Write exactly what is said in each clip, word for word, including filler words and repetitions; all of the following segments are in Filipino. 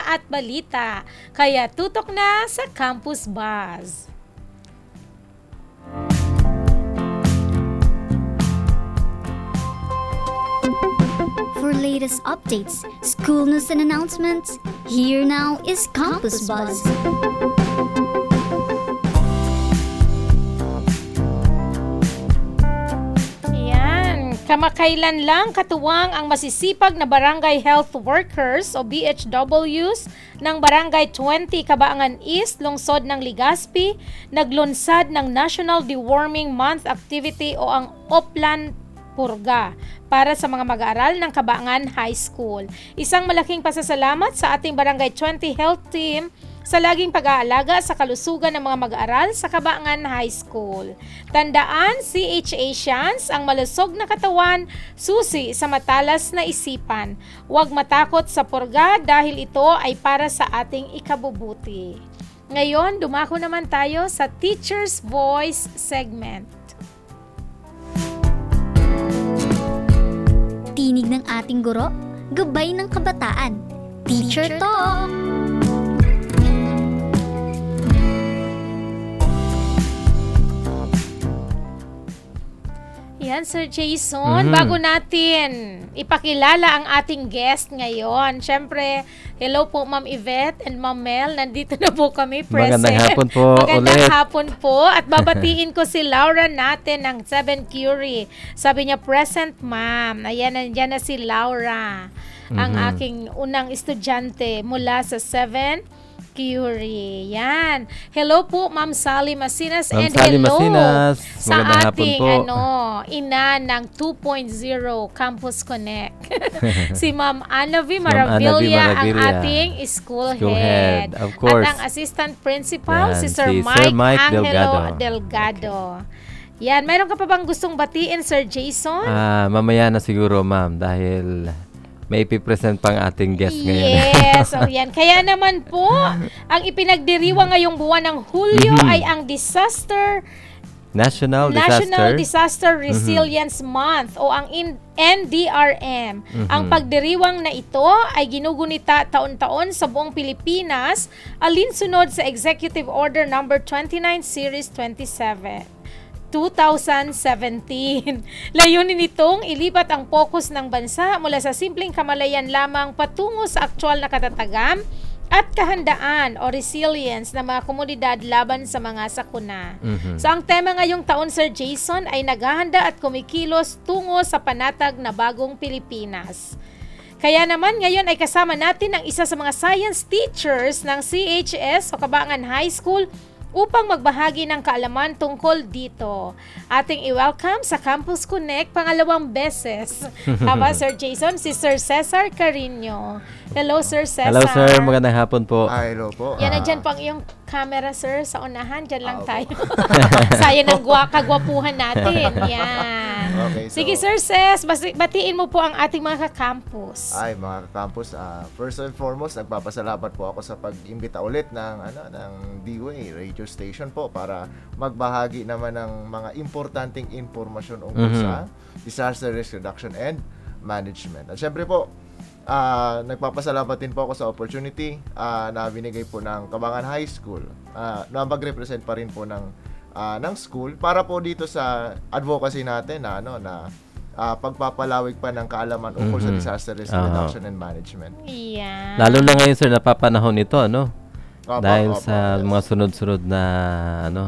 at balita. Kaya tutok na sa Campus Buzz. For latest updates, school news and announcements, here now is Campus Buzz. Kamakailan lang katuwang ang masisipag na Barangay Health Workers o B H Ws ng Barangay twenty Cabaangan East, lungsod ng Legazpi, naglunsad ng National Deworming Month activity o ang Oplan Purga para sa mga mag-aaral ng Cabaangan High School. Isang malaking pasasalamat sa ating Barangay twenty Health Team sa laging pag-aalaga sa kalusugan ng mga mag-aaral sa Cabaangan High School. Tandaan, C H Asians, ang malusog na katawan, susi sa matalas na isipan. Huwag matakot sa purga dahil ito ay para sa ating ikabubuti. Ngayon, dumako naman tayo sa Teacher's Voice segment. Tinig ng ating guro, gabay ng kabataan. Teacher Talk! Yan, Sir Jason. Mhm. Bago natin ipakilala ang ating guest ngayon. Syempre, hello po Ma'am Yvette and Ma'am Mel. Nandito na po kami present. Magandang hapon po Magandang ulit. hapon po. At babatiin ko si Laura natin ng seven Curie. Sabi niya, present ma'am. Ayan, nandiyan na si Laura. Ang Mhm. aking unang estudyante mula sa seven Curie. Yan. Hello po, Ma'am Sally Masinas. Ma'am And Sally hello Masinas. sa Magandang hapon ating po. ano, ina ng two point oh Campus Connect. Si Ma'am Anavi Ma'am Anavi Maravilla ang Maravilla, ating school, school head. head, of course. At ang assistant principal, Yan, si Sir si Mike, Sir Mike Angelo Delgado. Delgado. Yan, mayroon ka pa bang gustong batiin, Sir Jason? Ah, mamaya na siguro, ma'am, dahil may ipipresent pang ating guest ngayon. Yes, so yan. Kaya naman po, ang ipinagdiriwang ngayong buwan ng Hulyo Mhm. ay ang Disaster National, National Disaster. Disaster Resilience Month o ang in- N D R M. Mhm. Ang pagdiriwang na ito ay ginugunita taon-taon sa buong Pilipinas alinsunod sa Executive Order number twenty-nine Series twenty-seven. twenty seventeen. Layunin nitong ilipat ang focus ng bansa mula sa simpleng kamalayan lamang patungo sa aktwal na katatagam at kahandaan o resilience ng mga komunidad laban sa mga sakuna. Mhm. So ang tema ngayong taon, Sir Jason, ay naghahanda at kumikilos tungo sa panatag na bagong Pilipinas. Kaya naman ngayon ay kasama natin ang isa sa mga science teachers ng C H S o Cabaangan High School upang magbahagi ng kaalaman tungkol dito. Ating i-welcome sa Campus Connect pangalawang beses. Tama, Sir Jason? Si Sir Cesar Carino. Hello, Sir Cesar. Hello, sir. Magandang hapon po. Ay, hello po. Yan, Ah, nandyan pang iyong camera, sir, sa unahan. Diyan lang Ah, tayo. Sayang ng gwa- kagwapuhan natin. Yan. Okay, so- Sige, Sir Ces, basi- batiin mo po ang ating mga ka-campus. Ay, mga campus, ah, first and foremost, nagpapasalamat po ako sa pag-imbita ulit ng ano ng D-Way radio station po para magbahagi naman ng mga importanteng impormasyon ungkol Mhm. sa disaster risk reduction and management. At syempre po, ah, nagpapasalamat din po ako sa opportunity ah, na binigay po ng Cabaangan High School ah, na mag-represent pa rin po ng ah, ng school para po dito sa advocacy natin na ano na ah, pagpapalawig pa ng kaalaman ungkol sa Mhm. disaster risk Oo. reduction and management. Yan. Lalo na ngayon, sir, napapanahon ito, ano? Opo, Dahil opo, sa yes. mga sunod-sunod na, ano,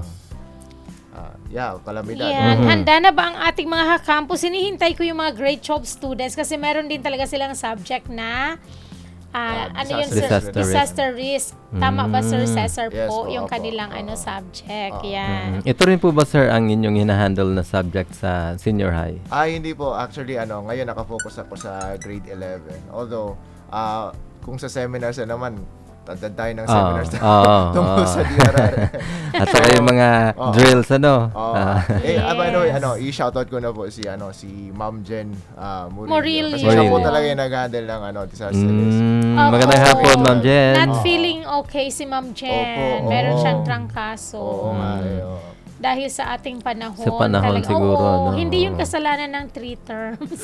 Ah, yeah, kalamidad. Yan. Mhm. Handa na ba ang ating mga ka-campus? Hinihintay ko yung mga grade twelve students kasi meron din talaga silang subject na ah, Ah, ano yun, disaster sir? risk. Disaster risk. Tama ba, Sir Mm. Cesar Yes po? po, Yung opo, kanilang oo. ano subject. Oo. Yan. mm, ito rin po ba, sir, ang inyong hinahandle na subject sa senior high? Ah, hindi po. Actually, ano, ngayon nakafocus ako sa grade eleven. Although, ah, kung sa seminars na naman, tandaan tayo ng Oo, seminars na oo, tungkol oo. sa D R R. At saka yung mga Oo. drills, ano? Oo. Ah, eh, Yes. aba, ano, ano, i-shoutout ko na po si, ano, si Ma'am Jen ah, Murillo. Murillo. Kasi siya po Murillo. talaga yung nag-handle ng, ano, disaster risk. mm, Opo. magandang hapon, Ma'am Jen. Not Oo. feeling okay si Ma'am Jen. Opo, Meron oo. siyang trangkaso. Oo nga, Mm. eh, oo. dahil sa ating panahon. Sa panahon Talaga- siguro, oo, no? hindi yung kasalanan ng three terms.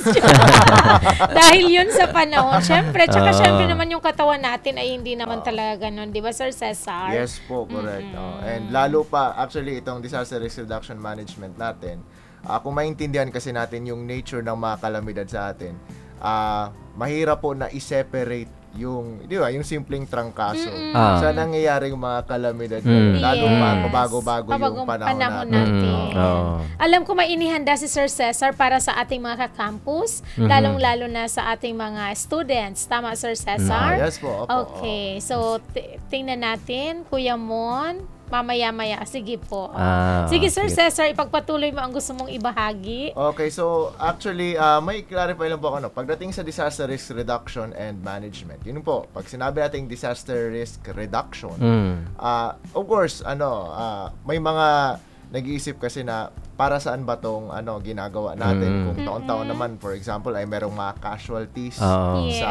Dahil yun sa panahon. Syempre, tsaka Ah. syempre naman yung katawan natin ay hindi naman talaga ganun. Di ba, Sir Cesar? Yes po, correct. Oh, and lalo pa, actually, itong disaster risk reduction management natin, ah, kung maintindihan kasi natin yung nature ng mga kalamidad sa atin, ah, mahirap po na i-separate yung, di ba, yung simpleng trangkaso Ah. sa nangyayaring mga kalamidad. Mm. Lalo Yes. pa, pabago-bago yung Pabagong panahon, panahon natin. natin. Mm, oo. Alam ko may inihanda si Sir Cesar para sa ating mga ka-campus, lalong-lalo na sa ating mga students. Tama, Sir Ah, Cesar? yes po, opo. Okay. So, t- tingnan natin. Kuya Mon, mamaya-maya. Sige po. Ah, sige, Sir sige. Cesar, ipagpatuloy mo ang gusto mong ibahagi. Okay, so actually, uh, may clarify lang po ako. No? Pagdating sa disaster risk reduction and management, yun po, pag sinabi nating disaster risk reduction, Mm. uh, of course, ano, uh, may mga nag-iisip kasi na para saan ba tong ano ginagawa natin Mm. kung taon-taon naman, for example, ay merong mga casualties Oo. Yes. sa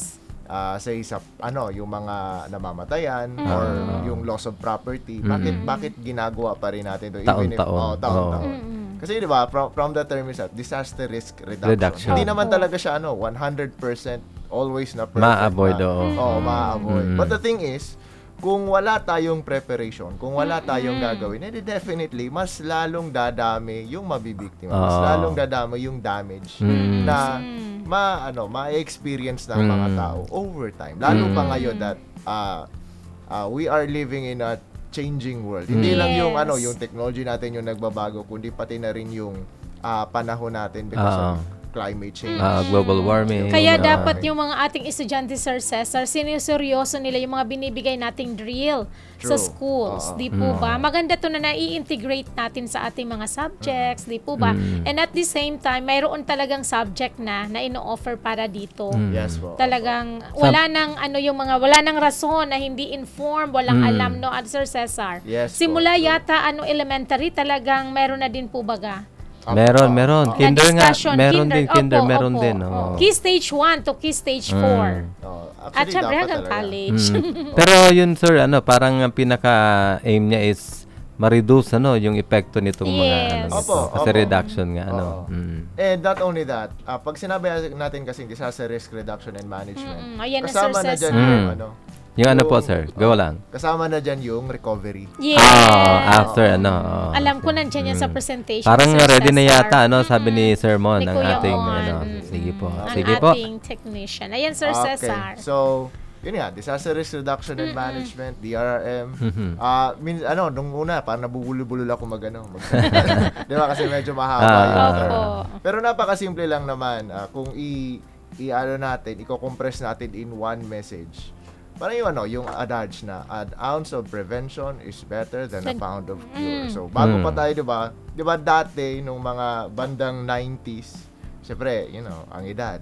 ah, say sa ano yung mga namamatayan or yung loss of property. Bakit bakit ginagawa pa rin natin to even if Taon-taon. oh, taon-taon. Mm-mm. Kasi 'di ba, from, from the term itself, disaster risk reduction. Reduction. Hindi naman Opo. talaga siya ano, one hundred percent always na perfect. Ma-avoid, na, oo. Oo, ma-avoid. Mm. But the thing is, kung wala tayong preparation, kung wala tayong gagawin, edi definitely mas lalong dadami yung mabibiktima. Mas Oo. lalong dadami yung damage Mm. na ma ano, ma-experience ng mga Mm. tao over time. Lalo pa Mm. ngayon that uh, uh, we are living in a changing world. Hindi lang yung Yes. ano, yung technology natin yung nagbabago, kundi pati na rin yung uh, panahon natin because Oo. of climate change. Ah, global warming. Kaya Ah. dapat yung mga ating estudyante, Sir Cesar, sinuseryoso nila yung mga binibigay nating drill sa True. schools. Oo. Di po ba? Maganda to na nai-integrate natin sa ating mga subjects. Di po ba? Mm. And at the same time, mayroon talagang subject na na ino-offer para dito. Mm. Yes po. Talagang wala nang ano yung mga wala nang rason na hindi informed, walang Mm. alam no, at Sir Cesar. Yes po, Simula true. yata ano elementary talagang meron na din po baga. Opo. Meron, meron. Na Kinder nga. discussion, Meron din kinder, Opo, meron opo. din. oo. Key stage one to key stage four. Oh, At actually, syempre dapat hanggang talaga. college. Mm. Pero yun sir, ano, parang ang pinaka-aim niya is ma-reduce ano, yung epekto nitong mga Yes. ano, nito. Opo, Kasi opo. reduction nga. Ano. Oo. Mm. And not only that, ah, pag sinabi natin kasing disaster risk reduction and management, Mm-mm. Ayan na, kasama Sir na Cesar. dyan yung Mm. ano, Yung ano po Yung- sir, gawa lang. kasama na dyan yung recovery. Yes. Ah, after ano. oo. Alam ko nandiyan yan sa Mm. presentation. Parang Sir ready na Cesar. yata, ano, sabi ni Sir Mon, Ni ang Kuya ating, Mon. ano, Mm. sige po. Ang Sige po. ating technician. Ayan, Sir Okay. Cesar. So, yun nga, disaster risk reduction and management, D R R M. Mhm. Ah, min ano, nung una, parang nabubulol-bulol ako magano. Mag Di ba kasi medyo mahaba Ah. yung Opo. term. Pero napakasimple lang naman. Ah, kung i i ano natin, i-compress natin in one message. Parang yung ano, yung adage na an ounce of prevention is better than a Than- pound of cure. Mm. So, bago Mm. pa tayo, 'di ba? 'Di ba dati nung mga bandang nineties, syempre, you know, ang edad.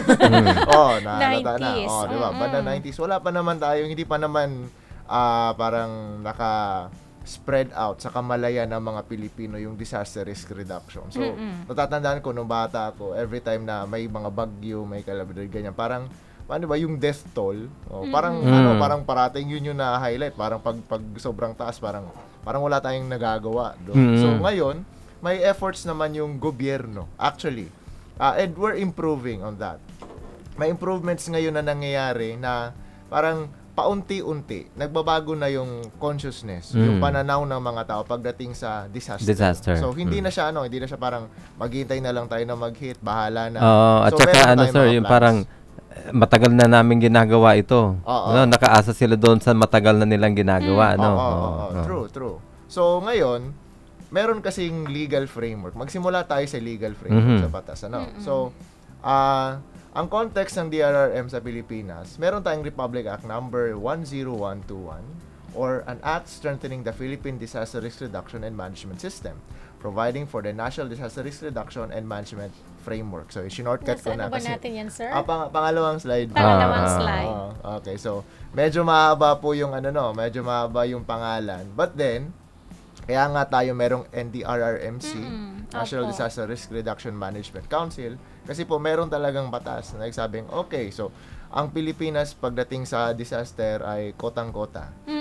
oh, nahalata na. nineties, Oh, 'di ba? mm-mm. Bandang nineties, wala pa naman tayo, hindi pa naman ah, parang naka spread out sa kamalayan ng mga Pilipino yung disaster risk reduction. So, Mm-mm. natatandaan ko nung bata ako, every time na may mga bagyo, may calamidad, ganyan, parang paano ba yung death toll? Oh, parang Mm. ano, Mm. parang parating yun yung na-highlight, parang pag pag sobrang taas, parang parang wala tayong nagagawa doon. Mm. So ngayon, may efforts naman yung gobyerno actually. Ah, and we're improving on that. May improvements ngayon na nangyayari na parang paunti-unti nagbabago na yung consciousness, Mm. yung pananaw ng mga tao pagdating sa disaster. Disaster. So hindi Mm. na siya ano, hindi na siya parang maghintay na lang tayo na mag-hit, bahala na. Oo, at So, saka meron ano tayong sir, mga yung plans. parang eh, matagal na namin ginagawa ito. Oo. No, nakaasa sila doon sa matagal na nilang ginagawa, no. Oo, oo, Oo, oo. oo. True, true. So ngayon, meron kasing legal framework. Magsimula tayo sa legal framework Mhm. sa batas, ano? So, ah ang context ng D R R M sa Pilipinas, meron tayong Republic Act number one oh one two one or an act strengthening the Philippine Disaster Risk Reduction and Management System, providing for the National Disaster Risk Reduction and Management Framework. So, shortcut ko Nasaan na na ba kasi. natin yan, sir? Ah, pang- pangalawang slide. Pangalawang Ah, slide. Oo, okay, so medyo mahaba po yung ano no, medyo mahaba yung pangalan. But then, kaya nga tayo merong N D R R M C, Mm-mm. National Opo. Disaster Risk Reduction Management Council, kasi po meron talagang batas na nagsabing, okay, so ang Pilipinas pagdating sa disaster ay kotang-kota. Mm-mm.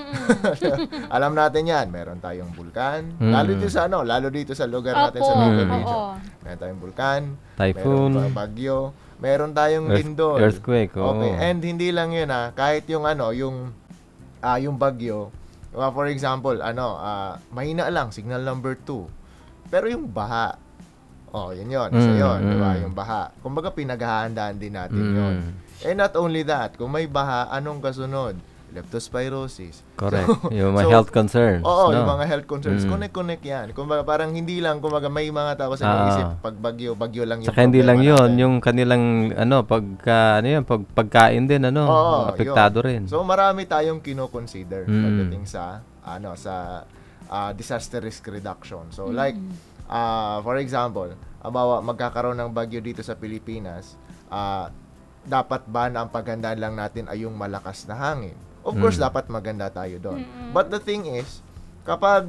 Alam natin yan, meron tayong bulkan, Mm. lalo dito sa ano, lalo dito sa lugar natin sa Opo, Bicol Mm. region. oo. Meron tayong bulkan, Typhoon. meron ba- bagyo, meron tayong Earth- lindol. earthquake, oo. Okay, and hindi lang yun ah, kahit yung ano, yung ah yung bagyo, uh, for example, ano, ah mahina lang, signal number two. Pero yung baha, oh, yun yun, isa Mm, yun, di ba? mm. Yung baha. Kumbaga, pinaghahandaan din natin Mm. yun. And not only that, kung may baha, anong kasunod? Leptospirosis. Correct. So- yung mga so, health concerns. Oo, no? yung mga health concerns. Mm. Connect-connect yan. Kumbaga, parang hindi lang, kumbaga, may mga tao sa Ah. isip, pag bagyo, bagyo lang yung Saka hindi lang problema yun, natin. yung kanilang, ano, pagka, ano yun, pag, pagkain din, ano, Oo, apektado yun. rin. So, marami tayong kino-consider Mm. pagdating sa, ano, sa ah, disaster risk reduction. So, like, ah, for example, abawa, magkakaroon ng bagyo dito sa Pilipinas, ah, dapat ba na ang paghandaan lang natin ay yung malakas na hangin? Of course, Mm. dapat maganda tayo doon. But the thing is, kapag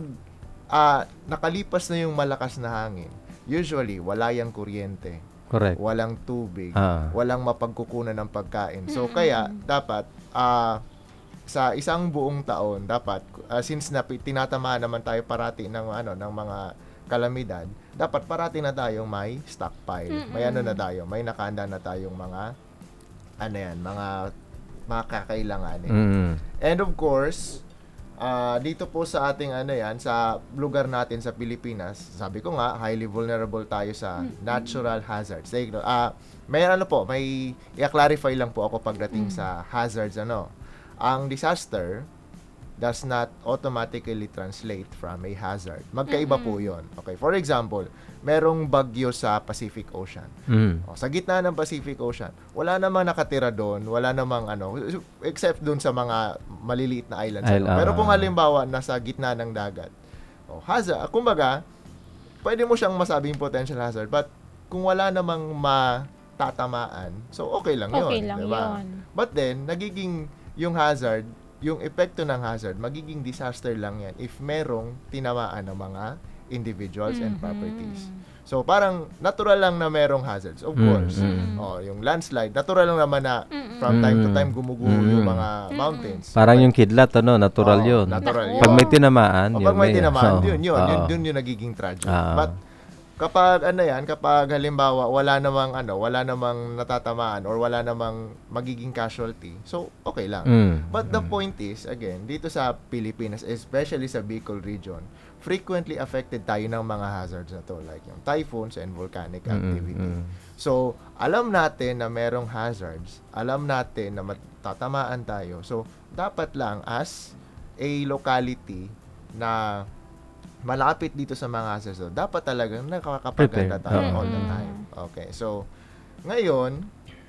ah, nakalipas na yung malakas na hangin, usually, wala yung kuryente, Correct. walang tubig, Ah. walang mapagkukunan ng pagkain. So, kaya, dapat, ah, sa isang buong taon, dapat, ah, since na pi- tinatamaan naman tayo parati ng, ano, ng mga kalamidad, dapat parati na tayong may stockpile. May ano na tayo, may nakahanda na tayong mga, ano yan, mga, mga kakailanganin. Mm. And of course, ah, dito po sa ating ano yan, sa lugar natin sa Pilipinas, sabi ko nga, highly vulnerable tayo sa natural hazards. Like, ah, may ano po, may i-clarify lang po ako pagdating sa hazards ano. Ang disaster does not automatically translate from a hazard. Magkaiba po 'yon. Okay, for example, merong bagyo sa Pacific Ocean. Mm. O, sa gitna ng Pacific Ocean, wala namang nakatira doon, wala namang ano, except doon sa mga maliliit na islands. Isle- ano. Pero ah. kung halimbawa, nasa gitna ng dagat, o, hazard, kumbaga, pwede mo siyang masabing potential hazard, but kung wala namang matatamaan, so okay lang yun. Okay lang diba? yun. But then, nagiging yung hazard, yung epekto ng hazard, magiging disaster lang yan if merong tinamaan ng mga individuals and properties. So, parang natural lang na merong hazards, of Mm, course. mm. Oh, yung landslide, natural lang naman na from time to time gumuguho Mm. yung mga mountains. Parang yung kidlat, ano, natural Oo, yun. natural Naku. yun. Pag may tinamaan, O, yun pag may na tinamaan, Oo. yun, yun, yun, Oo. dun yung nagiging tragedy. Oo. But, kapag ano yan, kapag halimbawa wala namang ano, wala namang natatamaan or wala namang magiging casualty, so okay lang. Mm. But the point is, again, dito sa Pilipinas, especially sa Bicol region, frequently affected tayo ng mga hazards na to, like yung typhoons and volcanic Mm, activity. mm. So, alam natin na merong hazards, alam natin na matatamaan tayo. So, dapat lang as a locality na malapit dito sa mga hazards, so, dapat talagang nakakapaganda Prepare. tayo Oo. all the time. Okay, so, ngayon,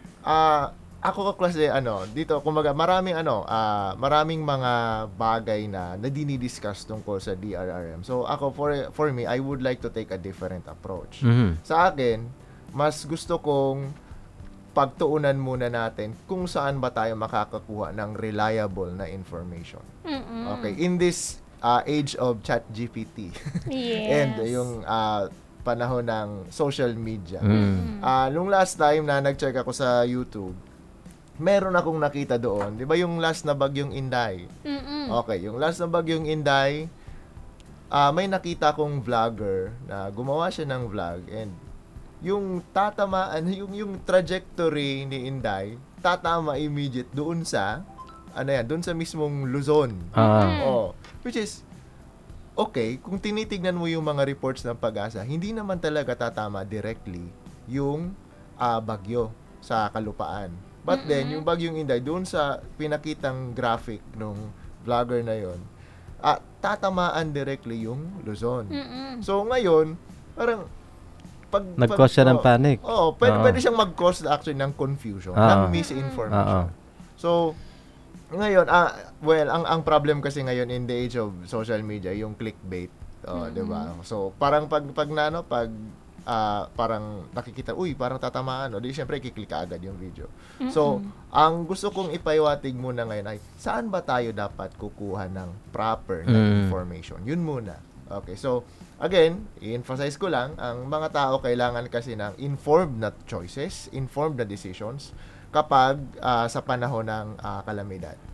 ah ako kasi ano, dito kumbaga maraming ano, ah maraming mga bagay na na dinidiscuss tungkol sa D R R M. So ako for for me, I would like to take a different approach. Mhm. Sa akin, mas gusto kong pagtuunan muna natin kung saan ba tayo makakakuha ng reliable na information. Mm-mm. Okay, in this ah, age of ChatGPT Yes. and yung ah, panahon ng social media. Mm. Ah, nung last time na nag-check ako sa YouTube, meron akong nakita doon. 'Di ba yung last na bagyong Inday? Mm-mm. Okay, yung last na bagyong Inday, ah may nakita kong vlogger na gumawa siya ng vlog and yung tatamaan, yung yung trajectory ni Inday, tatama immediate doon sa ano yan, doon sa mismong Luzon. Ah. Oh, which is okay, kung tinitignan mo yung mga reports ng Pag-asa, hindi naman talaga tatama directly yung ah, bagyo sa kalupaan. But then, yung bagyong Inday, doon sa pinakitang graphic nung vlogger na yon, ah, tatamaan directly yung Luzon. Mm-mm. So, ngayon, parang pag, Nag-cause siya ng panic. Oo, pwede, Oo. pwede siyang mag-cause actually ng confusion, Oo. ng misinformation. Oo. So, ngayon, ah, well, ang ang problem kasi ngayon in the age of social media, yung clickbait, oh, 'di ba? So, parang pag pag na, ano, pag ah, parang nakikita, uy, parang tatamaan, o di syempre kiklik ka agad yung video. So, ang gusto kong ipaiwatig muna ngayon ay saan ba tayo dapat kukuha ng proper na Mm. information? Yun muna. Okay, so again, i-emphasize ko lang, ang mga tao kailangan kasi ng informed na choices, informed na decisions kapag ah, sa panahon ng ah, kalamidad.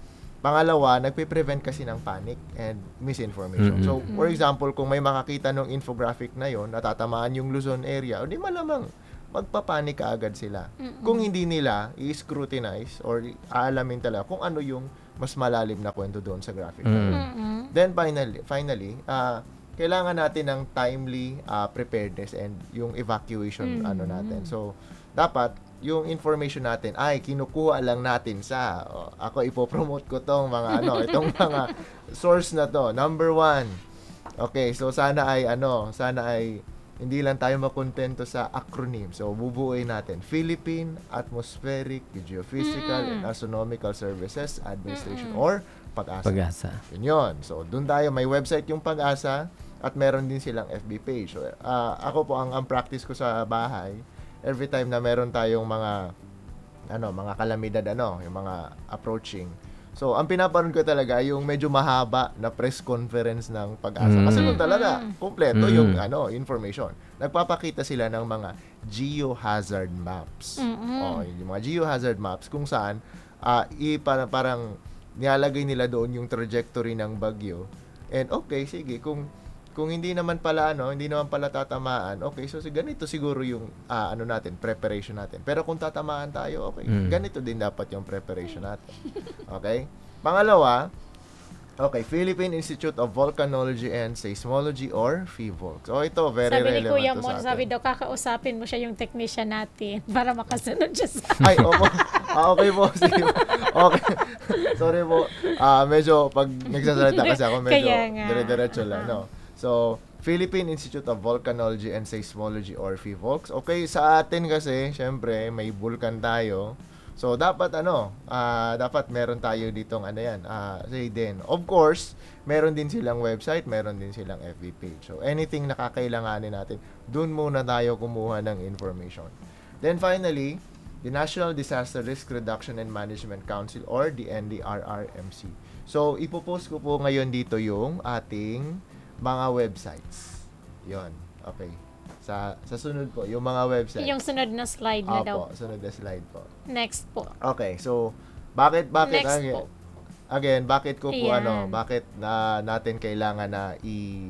Pangalawa, nagpe-prevent kasi ng panic and misinformation. Mm-mm. So, for example, kung may makakita ng infographic na yon, natatamaan yung Luzon area, o di malamang magpapanik ka agad sila. Kung hindi nila i-scrutinize or aalamin talaga kung ano yung mas malalim na kwento doon sa graphic. na yun. Mm-mm. Then finally, finally, ah kailangan natin ng timely ah, preparedness and yung evacuation ano natin. So, dapat yung information natin ay kinukuha lang natin sa oh, ako ipopromote ko tong mga ano, itong mga source na to. Number one. Okay, so sana ay ano, sana ay hindi lang tayo makontento sa acronym. So, bubuuin natin Philippine Atmospheric, Geophysical, and Astronomical Services Administration or PAG-ASA. Pag-asa. Yun yun. So, dun tayo, may website yung PAG-ASA at meron din silang F B page. So, ah, ako po, ang, ang practice ko sa bahay, every time na meron tayong mga ano, mga kalamidad, ano, yung mga approaching. So, ang pinaparoon ko talaga yung medyo mahaba na press conference ng PAG-ASA. Kasi Mm. doon talaga, kompleto Mm. yung ano, information. Nagpapakita sila ng mga geohazard maps. Oh, yung mga geohazard maps kung saan ah i parang, parang nilalagay nila doon yung trajectory ng bagyo. And okay, sige, kung kung hindi naman pala ano, hindi naman pala tatamaan, okay, so si ganito siguro yung ah, ano natin, preparation natin. Pero kung tatamaan tayo, okay, Mm. ganito din dapat yung preparation natin. Okay? Pangalawa, okay, Philippine Institute of Volcanology and Seismology or PHIVOLCS. Oh, ito very Sabi ni relevant Kuya to Mon, sa sabi atin. daw kakausapin mo siya yung technician natin para makasunod siya sa... Ay, opo. Ah, okay po. Sige po. Okay. Sorry po. Ah, medyo pag nagsasalita kasi ako medyo Kaya nga. dire-diretso lang, no. So, Philippine Institute of Volcanology and Seismology or PHIVOLCS. Okay, sa atin kasi, syempre, may vulkan tayo. So, dapat ano, ah, dapat meron tayo ditong ano yan, ah, say din. Of course, meron din silang website, meron din silang F B page. So, anything na kakailanganin natin, dun muna tayo kumuha ng information. Then finally, the National Disaster Risk Reduction and Management Council or the N D R R M C. So, ipopost ko po ngayon dito yung ating mga websites. Yon. Okay. Sa sa sunod po, yung mga websites. Yung sunod na slide na daw. Opo, sunod na slide po. Next po. Okay, so bakit bakit Next again, po. again bakit ko po Ayan. ano, bakit na natin kailangan na i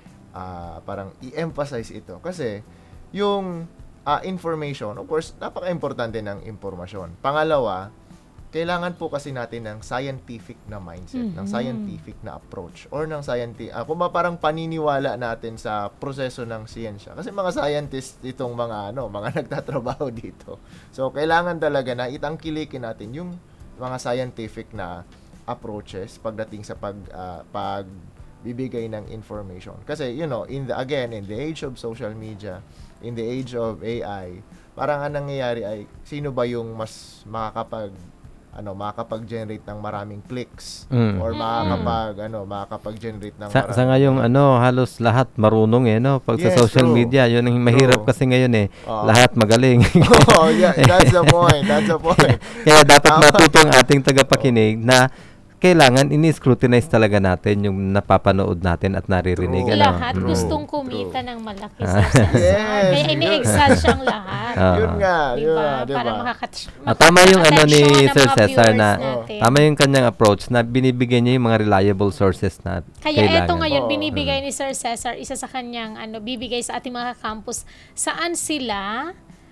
ah, parang i-emphasize ito kasi yung ah, information, of course, napaka-importante ng impormasyon. Pangalawa, kailangan po kasi natin ng scientific na mindset, ng scientific na approach, or ng scientific, uh, kung ba parang paniniwala natin sa proseso ng siyensya. Kasi mga scientists itong mga ano, mga nagtatrabaho dito. So, kailangan talaga na itangkilikin natin yung mga scientific na approaches pagdating sa pag uh, pagbibigay ng information. Kasi, you know, in the again, in the age of social media, in the age of A I, parang ang nangyayari ay sino ba yung mas makakapag ano makakapag-generate ng maraming clicks Mm. or makakapag ano makakapag-generate ng Sa, sa maraming ngayong ano, halos lahat marunong eh, no? Pag Yes, sa social true. media, yun ang mahirap True. kasi ngayon eh. Oo. Lahat magaling. Oh, yeah, that's the point. That's the point. Kaya dapat Tama. matuto ang ating tagapakinig na kailangan ini-scrutinize talaga natin yung napapanood natin at naririnig. True. Ano? Lahat Mm. gustong kumita ng malaki Ah. sa sensor. Yes, Kaya yun. ini-exalt siyang lahat. Ah. Yun nga, yun Diba? nga, diba? Para makakat... Ah, tama yung ano ni makatensyon ng Sir mga Cesar viewers na natin. tama yung kanyang approach na binibigyan niya yung mga reliable sources na Kaya kailangan. eto ngayon, Oo. binibigay ni Sir Cesar, isa sa kanyang ano, bibigay sa ating mga campus, saan sila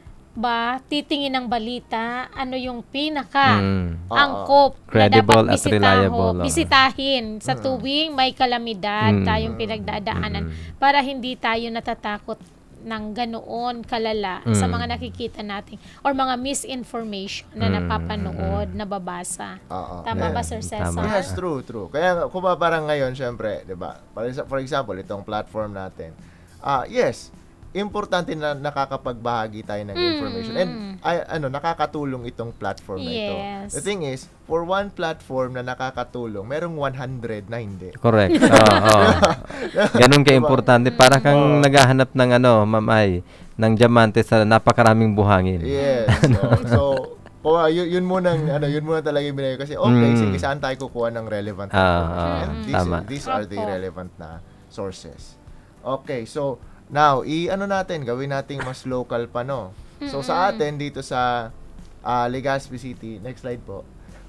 ba titingin ng balita, ano yung pinaka Mm. angkop na Credible dapat at bisitaho, reliable, oo. bisitahin sa tuwing may kalamidad Mm. tayong pinagdadaanan para hindi tayo natatakot ng ganoon kalala sa Mm. mga nakikita natin or mga misinformation na Mm. napapanood, nababasa. Oo. Tama Yeah. ba, Sir Cesar? Tama. Yes, true, true. Kaya kung ba parang ngayon, syempre, 'di ba? For exa- For example, itong platform natin. Ah, yes, importante na nakakapagbahagi tayo ng information. And ay, ano, nakakatulong itong platform na ito. Yes. The thing is, for one platform na nakakatulong, merong one hundred na hindi. Correct. Oo, oo. Ganun ka-importante. Para kang naghahanap ng ano, mamay, ng diamante sa napakaraming buhangin. Yes. So, so kung, ah, yun, yun muna ano, yun muna talaga yung binigay kasi okay, Mm. sige, saan tayo kukuha ng relevant Ah, information? ah, And these, tama. these are the Opo. relevant na sources. Okay, so now, i-ano natin, gawin nating mas local pa, no? So, sa atin, dito sa ah, Legazpi City, next slide po,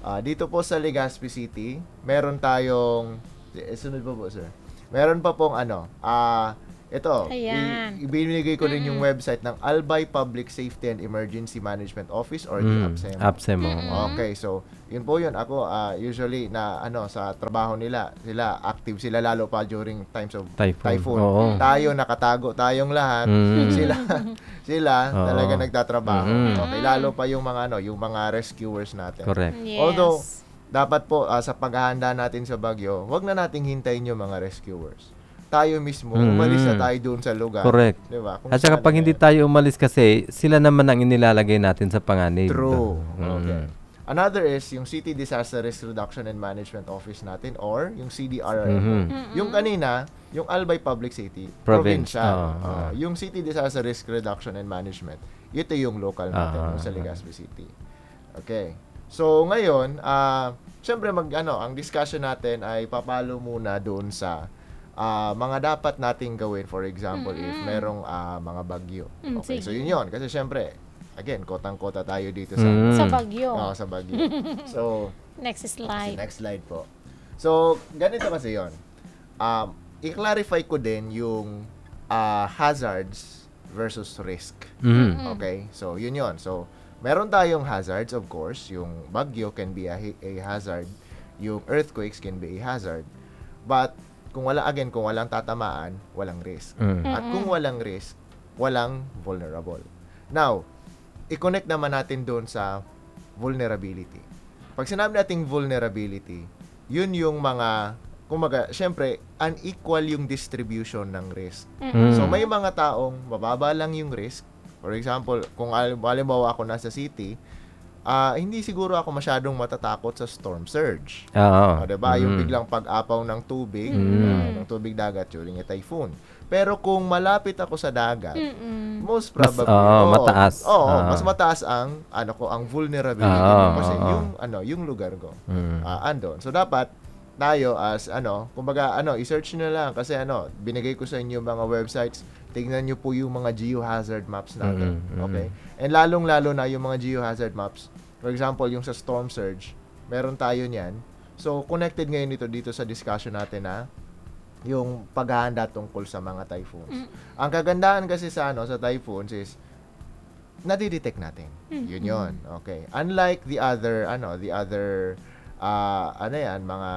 Ah, dito po sa Legazpi City, meron tayong eh, sunod pa po, sir. Meron pa pong ano, ah ito, Ayan. i- ibinigay ko rin yung website ng Albay Public Safety and Emergency Management Office or the Mm, APSEM. APSEM, oo. Okay, so yun po yun. Ako ah, usually na ano sa trabaho nila, sila active sila lalo pa during times of Typhoon. typhoon. Oo. Tayo nakatago tayong lahat. Mm. Sila sila Oo. talaga nagtatrabaho. Mm. Okay, lalo pa yung mga ano, yung mga rescuers natin. Correct. Yes. Although dapat po ah, sa paghahanda natin sa bagyo, wag na nating hintayin yung mga rescuers. Tayo mismo, Mm. umalis na tayo doon sa lugar. Correct. Di ba? Kung At saka saan pag na hindi yan. tayo umalis kasi, sila naman ang inilalagay natin sa panganib. True. Mm. Okay. Another is yung City Disaster Risk Reduction and Management Office natin or yung C D R R M. Mhm. Yung kanina, yung Albay Public City, Province. provincial. Oo, Ah, oo. yung City Disaster Risk Reduction and Management, ito yung local natin Ah, yung sa ah. Legazpi City. Okay. So ngayon, ah syempre mag ano, ang discussion natin ay papalo muna doon sa ah, mga dapat nating gawin, for example, if merong ah, mga bagyo. Mm, Okay, sige. so yun yun. Kasi syempre, again, kotang-kota tayo dito sa Mm. Sa Bagyo. Oo, sa Baguio. So, Next si slide. next slide po. So, ganito kasi yon. Um, i-clarify ko din yung ah, hazards versus risk. Mhm. Okay? So, yun yon. So, meron tayong hazards, of course. Yung bagyo can be a, hi- a hazard. Yung earthquakes can be a hazard. But, kung wala, again, kung walang tatamaan, walang risk. Mm. At kung walang risk, walang vulnerable. Now, i-connect naman natin doon sa vulnerability. Pag sinabi nating vulnerability, yun yung mga, kumaga, syempre, unequal yung distribution ng risk. Mm. So, may mga taong mababa lang yung risk. For example, kung al- halimbawa ako nasa city, ah hindi siguro ako masyadong matatakot sa storm surge. Oo. O, diba? Yung Mm. biglang pag-apaw ng tubig, Mm. ah, ng tubig dagat during a typhoon. Pero kung malapit ako sa dagat, Mm-mm. most Mas, probably, oo, oo, mataas. Oo, Ah. mas mataas ang ano ko, ang vulnerability Ah, ko kasi oo. yung ano, yung lugar ko. Mm. Ah, andon. So dapat tayo as ano, kumbaga ano, i-search nyo lang kasi ano, binigay ko sa inyo mga websites. Tingnan nyo po yung mga geohazard maps natin. Mm, mm. Okay? And lalong-lalo na yung mga geohazard maps. For example, yung sa storm surge, meron tayo niyan. So connected ngayon ito dito sa discussion natin na yung paghahanda tungkol sa mga typhoons. Ang kagandahan kasi sa ano sa typhoons is nadidetect natin. Yun yun. Okay. Unlike the other ano, the other ah ano yan, mga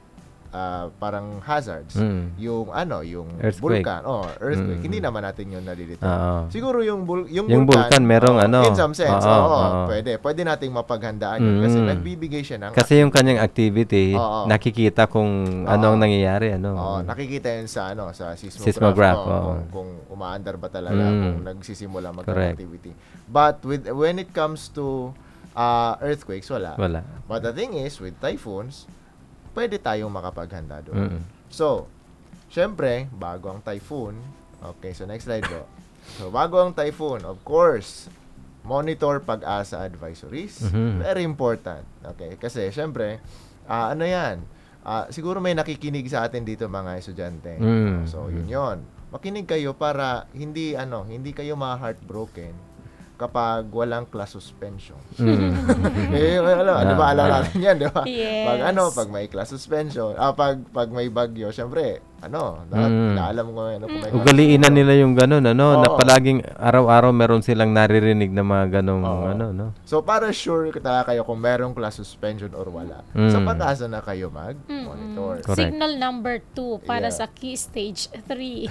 ah, parang hazards. Mm. Yung ano, yung Earthquake. vulkan, oh, earthquake. Mm. Hindi naman natin yun nadidetect. Oo. Siguro yung bul- yung, Yung vulkan, merong oh, ano, in some sense, oo, oo, oo. pwede. Pwede nating mapaghandaan yun kasi Mm. nagbibigay siya ng Kasi yung kanyang activity, Oo. nakikita kung ano ang Oo. nangyayari. Ano. Oo, nakikita yun sa ano sa seismograph, Seismograph, oo, oo. kung, kung umaandar ba talaga, Mm. kung nagsisimula magkaroon Correct. activity. But with when it comes to uh, earthquakes, wala. Wala. But the thing is, with typhoons, pwede tayong makapaghanda doon. Mm. So, syempre, bago ang typhoon, okay, so next slide po. So, bago ang typhoon, of course, monitor pag-asa advisories. Mhm. Very important. Okay, kasi syempre, ah, ano yan, Ah, siguro may nakikinig sa atin dito mga estudyante. Mm. So, yun yun. Makinig kayo para hindi ano, hindi kayo ma-heartbroken kapag walang class suspension. Mm. eh, ano, ano ba alam natin yan, di ba? Yes. Pag ano, pag may class suspension, ah, pag, pag may bagyo, syempre, ano, dapat Mm. inaalam mo ano, kung may class Ugaliin na suspension. nila yung ganun, ano, na Oo. palaging araw-araw meron silang naririnig na mga ganong, Oo. ano, no? So, para sure talaga kayo kung merong class suspension or wala, Mm. sa pag-asa na kayo mag-monitor. Correct. Signal number two para Yeah. sa key stage three.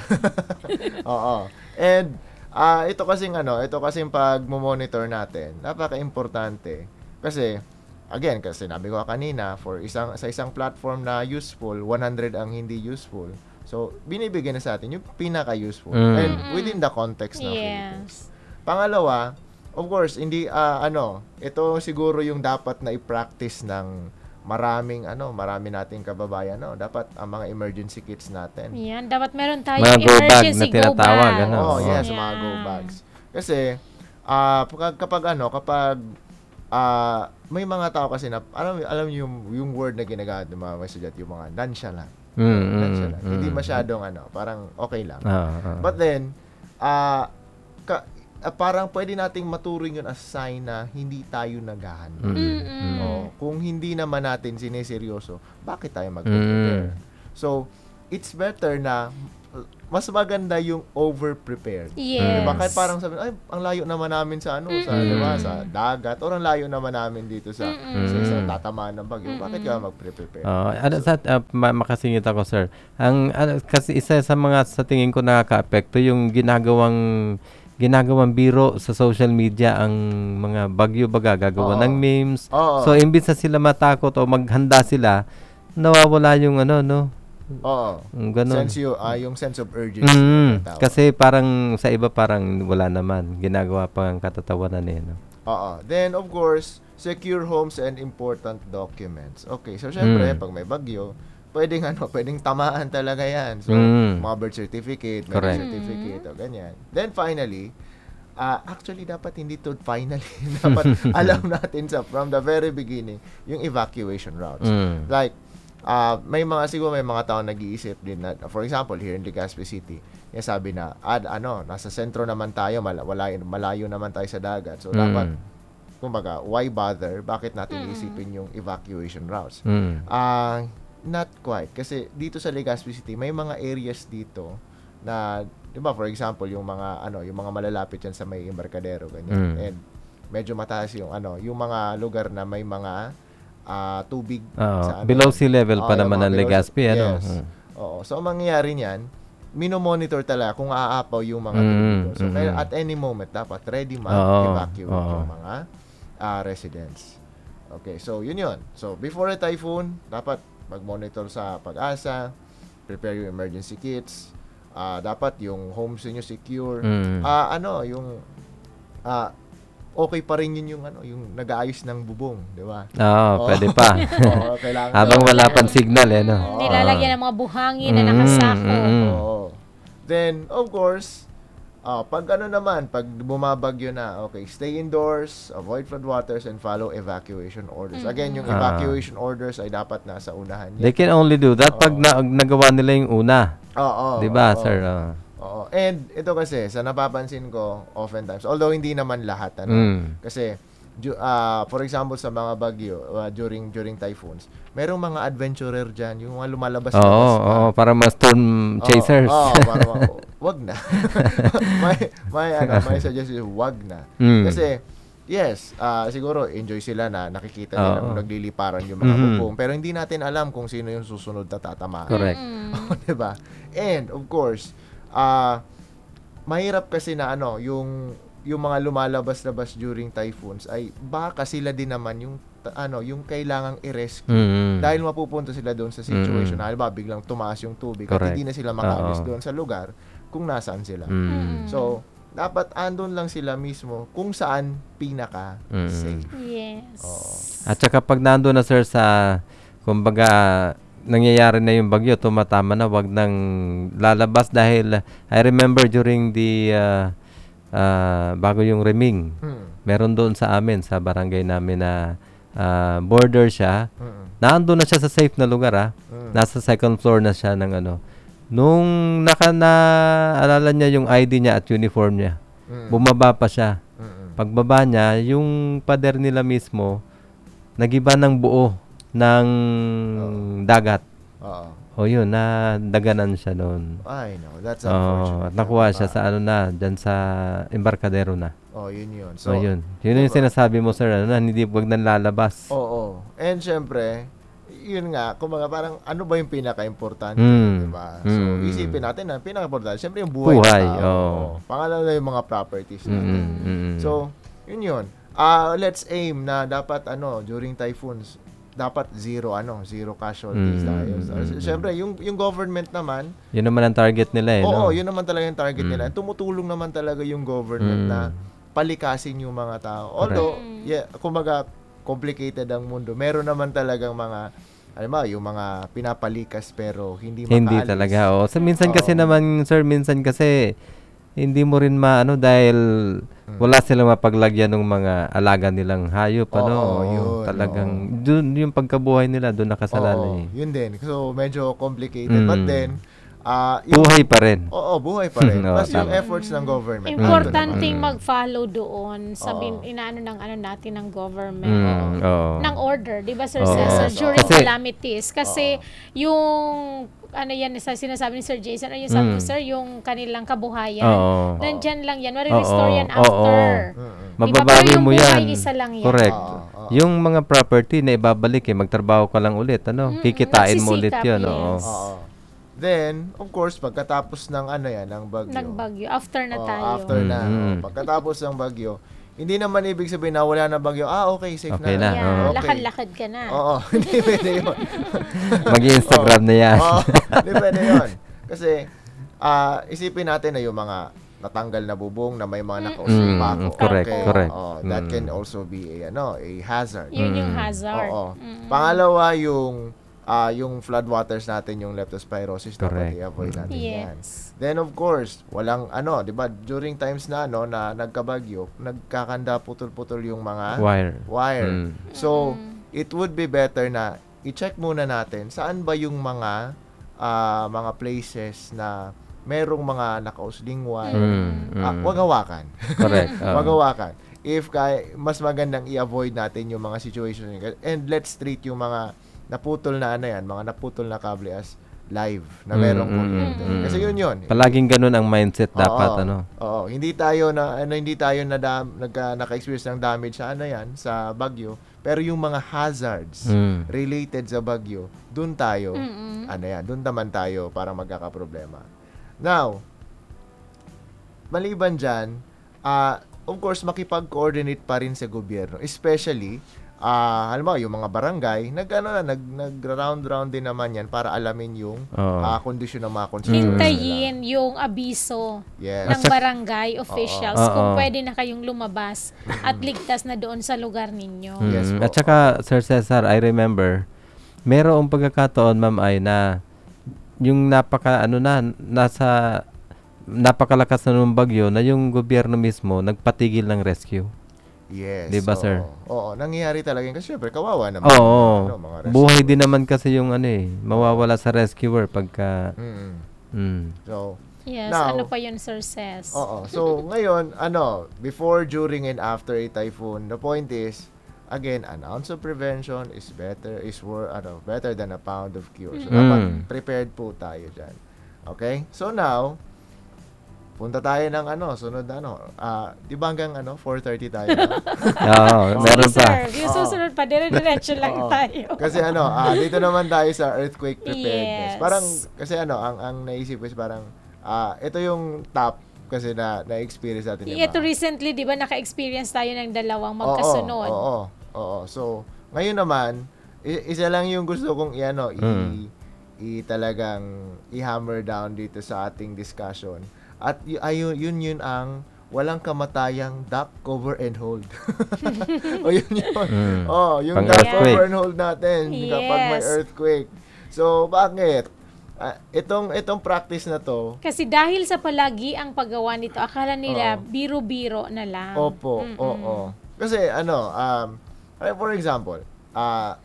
Oo. And, ah ito kasing ano, ito kasing pag-monitor natin, napaka-importante. Kasi, again, kasi sinabi ko kanina, for isang, sa isang platform na useful, one hundred ang hindi useful. So, binibigyan na sa atin yung pinaka-useful. Mm. And within the context ng Philippines. Yes. Pangalawa, of course, hindi, ah, ano, ito siguro yung dapat na i-practice ng maraming, ano, marami nating kababayan, no? Dapat ang mga emergency kits natin. Yan, dapat meron tayong Mga go bag emergency na tinatawag, go bag. ano? Oh, yes, Yan. mga go bags. Kasi ah kapag, kapag ano, kapag ah may mga tao kasi na alam alam niyo yung yung word na ginagamit ng mga estudyante, yung mga nonchalant. Mm, mm, Nonchalant. mm. Hindi masyadong ano, parang okay lang. Ah, ah. But then ah ka, ah, parang pwede nating maturing yun as sign na hindi tayo naghahanda. Mm. Oh, kung hindi naman natin sineseryoso, bakit tayo mag-prepare? Mm. So, it's better na uh, mas maganda yung over-prepared. Yes. Diba? Kahit parang sabi, ay, ang layo naman namin sa ano, sa, Mm. diba, sa dagat, or ang layo naman namin dito sa, Mm-mm. sa, sa Mm. tatamaan ng bagyo. Bakit ka mag-prepare? Oh, ano sa uh, ma- makasingit ako, sir. Ang ano, kasi isa sa mga sa tingin ko nakakaapekto yung ginagawang ginagawang biro sa social media ang mga bagyo baga gagawa Oo. ng memes. Oo. So imbis na sila matakot o maghanda sila, nawawala yung ano no. Oo. Yung ganun. Sense you, ah, yung sense of urgency. Mm, na tawag. kasi parang sa iba parang wala naman. Ginagawa pa ang katatawanan eh. No? Oo. Then, of course, secure homes and important documents. Okay, so syempre, Mm. pag may bagyo, pwedeng ano, pwedeng tamaan talaga yan. So, Mm. mga birth certificate, marriage Correct. certificate, o ganyan. Then, finally, ah actually, dapat hindi to finally. Dapat alam natin sa, from the very beginning, yung evacuation routes. Mm. Like, ah may mga, siguro may mga tao nag-iisip din na, for example, here in Legazpi City, yung sabi na, ad, ano, nasa sentro naman tayo, mal- wala, malayo naman tayo sa dagat. So, dapat, Mm. kumbaga, why bother? Bakit natin isipin yung evacuation routes? Mm. Ah, not quite. Kasi dito sa Legazpi City, may mga areas dito na, di ba, for example, yung mga, ano, yung mga malalapit yan sa may Embarcadero, ganyan. Mm. And medyo mataas yung, ano, yung mga lugar na may mga ah, tubig Oo. sa ano. Below sea level Oo, pa yung naman mga ng below- Legazpi, ano? Yes. Mm. Oo. So, ang mangyayari niyan, minomonitor talaga kung aapaw yung mga Mm, tubig doon. So, mm. kaya at any moment, dapat ready Oo, mag-evacuate oo. yung mga ah, residents. Okay, so yun yun. So, before a typhoon, dapat mag-monitor sa pag-asa, prepare yung emergency kits, ah, dapat yung homes niyo secure. Mm. Ah, ano, yung ah, okay pa rin yun yung ano, yung nag-aayos ng bubong, di ba? Oo, Oo. pwede pa. Oo, kailangan. Habang wala pang signal, eh, no? Mm, nilalagyan ng mga buhangin na Mm, nakasako. mm. Oo. Then, of course, ah, pag ano naman, pag bumabagyo na, okay, stay indoors, avoid floodwaters, and follow evacuation orders. Again, yung Ah. evacuation orders ay dapat nasa unahan They niya. can only do that pag Oo. na, nagawa nila yung una. Oo. 'Di ba, oo. sir? Oo. Oo. And ito kasi, sa napapansin ko, oftentimes, although hindi naman lahat, ano, Mm. kasi, ju- ah, for example, sa mga bagyo, ah, during during typhoons, merong mga adventurer dyan, yung mga lumalabas Oo, labas pa. oo, para mga storm chasers. Oo, oh, para mga, wag na. may, may, ano, may suggestion, wag na. Mm. Kasi, yes, ah, siguro, enjoy sila na nakikita nila Oo. kung nagliliparan yung mga Mhm. bubong. Pero hindi natin alam kung sino yung susunod na tatamaan. Correct. Diba? And, of course, ah mahirap kasi na ano, yung yung mga lumalabas-labas during typhoons ay baka sila din naman yung ta- ano, yung kailangang i-rescue. Mm. Dahil mapupunta sila doon sa situation Mm. na halimbawa biglang tumaas yung tubig Correct. at hindi na sila makaalis Oo. doon sa lugar kung nasaan sila. Mm. So, dapat andun lang sila mismo kung saan pinaka Mm. safe. Yes. At saka pag nandoon na, sir, sa kumbaga nangyayari na yung bagyo, tumatama na, wag nang lalabas dahil I remember during the uh, uh, bago yung Reming, Hmm. meron doon sa amin, sa barangay namin na uh, border siya. Mm. Nandun na siya sa safe na lugar, ah. Mm. Nasa second floor na siya ng ano. Nung naka naalala niya yung I D niya at uniform niya, Mm. bumaba pa siya. Mm-mm. Pagbaba niya, yung pader nila mismo, nagiba ng buo ng dagat. Oo. O yun, na daganan siya noon. Ay, no. That's Oh, unfortunate. at nakuha siya Ah. sa ano na, dyan sa Embarcadero na. Oh, yun yun. So, yun. Yun yung sinasabi mo, sir, ano, na hindi wag nang lalabas. Oo. And syempre, yun nga, kumbaga parang ano ba yung pinaka-importante, Mm. diba? So, Mm. isipin natin na pinaka-importante, syempre yung buhay, Buhay, ng tao. oo. Pangalawa na yung mga properties natin. Mm, mm, mm. So, yun yun. Ah, let's aim na dapat ano, during typhoons, dapat zero ano, zero casualties Mm, tayo. So, mm, mm. syempre, yung yung government naman, Yun naman ang target nila, eh, oo, no? yun naman talaga yung target Mm. nila. Tumutulong naman talaga yung government Mm. na palikasin yung mga tao. Although, yeah, kumbaga, complicated ang mundo. Meron naman talagang mga, alam mo, yung mga pinapalikas pero hindi makaalis. Hindi talaga, oh. So, minsan kasi Oo. naman, sir, minsan kasi hindi mo rin maano dahil wala silang mapaglagyan ng mga alaga nilang hayop, ano? Oo, Oo, yun, talagang, dun, yung pagkabuhay nila, doon Oo, nakasalalay. yun din. So, medyo complicated. But Mm. then, ah, yung, Buhay pa rin. Oo, buhay pa rin. Oo, Plus yung tama. efforts ng government. Importanteng Mm. mag-follow doon sa Oo. bin, inaano ng ano natin ng government. Mm, oo. Ng order, 'di ba Sir Oo. Cesar, Yes, during Kasi- calamities kasi yung ano yan sa sinasabi ni Sir Jason, ano yung sabi mo, Mm. Sir, yung kanilang kabuhayan. Oo. Nandyan lang yan, mare-restore Oo, yan oo, after. Mm-mm. Diba? Mababawi Pero yung mo buhay, yan. isa lang yan. Correct. Oo, oo. Yung mga property na ibabalik eh, magtrabaho ka lang ulit, ano? Mm-mm, Kikitain mo ulit nagsisikap, 'yun, oo. yes. Oo. Then, of course, pagkatapos ng ano yan, ng bagyo. Nagbagyo. After na Oo, tayo. after na. Mm. Oo, pagkatapos ng bagyo, hindi naman ibig sabihin na wala na bagyo. Ah, okay, safe Okay na. na, Yan, oo. Okay. lakad-lakad ka na. Oo, hindi pwede yun. Mag-Instagram na yan. Oo, hindi pwede yun. Kasi, ah, isipin natin na yung mga natanggal na bubong na may mga nakausling Mm, pako. correct, Okay. correct. Oo, that Mm. can also be a, ano, a hazard. Yun yung Mm. hazard. Oo. Mm. Pangalawa, yung ah yung floodwaters natin, yung leptospirosis, dapat Correct. i-avoid natin yan. Yes. Then of course, walang ano, 'di ba? During times na ano na nagkabagyo, nagkakanda putol-putol yung mga Wire. wire. Mm. So, it would be better na i-check muna natin saan ba yung mga ah, mga places na merong mga nakausling wire. Mm, Ah, mm. wag hawakan. Correct. oo. Wag hawakan. If kay mas magandang i-avoid natin yung mga situation and let's treat yung mga naputol na ano yan, mga naputol na kable as live na merong Mm, mm, kuryente. mm, Kasi mm. yun yun. Palaging ganun ang mindset Oo, dapat, ano? Oo, hindi tayo na ano hindi tayo na dam, nagka, naka-experience ng damage sa ano yan, sa bagyo, pero yung mga hazards Mm. related sa bagyo, dun tayo, Mm-mm. ano yan, dun naman tayo para magkakaproblema. Now, maliban dyan, ah, of course, makipag-coordinate pa rin sa gobyerno, especially ah halimbawa yung mga barangay, nag ano na, nag nag-round-round din naman yan para alamin yung Oo. ah, kondisyon ng mga constituents nila. Hintayin yung abiso Yes. ng barangay officials Oo. kung Oo. pwede na kayong lumabas at ligtas na doon sa lugar ninyo. Mm. Yes po. At saka, Sir Cesar, I remember, merong pagkakataon, Ma'am Ay, na yung napaka, ano na, nasa, napakalakas na ng bagyo na yung gobyerno mismo nagpatigil ng rescue. Yes. Di ba, oo. sir? Oo, nangyayari talaga yun. Kasi syempre, kawawa naman. Oo. ano, mga Buhay rescue. din naman kasi yung ano eh, mawawala sa rescuer pagka, Mm. mm. So, Yes, Now- ano pa yun, Sir Ses? oo. So, ngayon, ano, before, during, and after a typhoon, the point is, again, an ounce of prevention is better, is wor- ano, better than a pound of cure. So, Mm. dapat prepared po tayo dyan. Okay? So, now, punta tayo ng ano, sunod na ano, ah, di ba hanggang ano, four thirty tayo? na? Oo, meron Sige, pa. sir. Yung Oo. susunod pa, dire-diretso lang Oo. tayo. Kasi ano, ah, dito naman tayo sa earthquake preparedness. Yes. Parang, kasi ano, ang, ang naisip ko is parang, ah, ito yung top kasi na na-experience natin. di ba? Ito recently, di ba, naka-experience tayo ng dalawang Oo, magkasunod. Oo, oo. So, ngayon naman, i- isa lang yung gusto kong i-ano, i, Mm. i talagang i-hammer down dito sa ating discussion. At y- ayun, yun yun ang walang kamatayang duck, cover, and hold. o yun yun. Mm. Oh, yung Pang duck, earthquake. cover, and hold natin kapag may Yes. earthquake. So, bakit? Ah, itong itong practice na to, Kasi dahil sa palagi ang paggawa nito, akala nila Oo. biro-biro na lang. opo, Mm-mm. oo. Kasi ano, um, ay, for example, ah,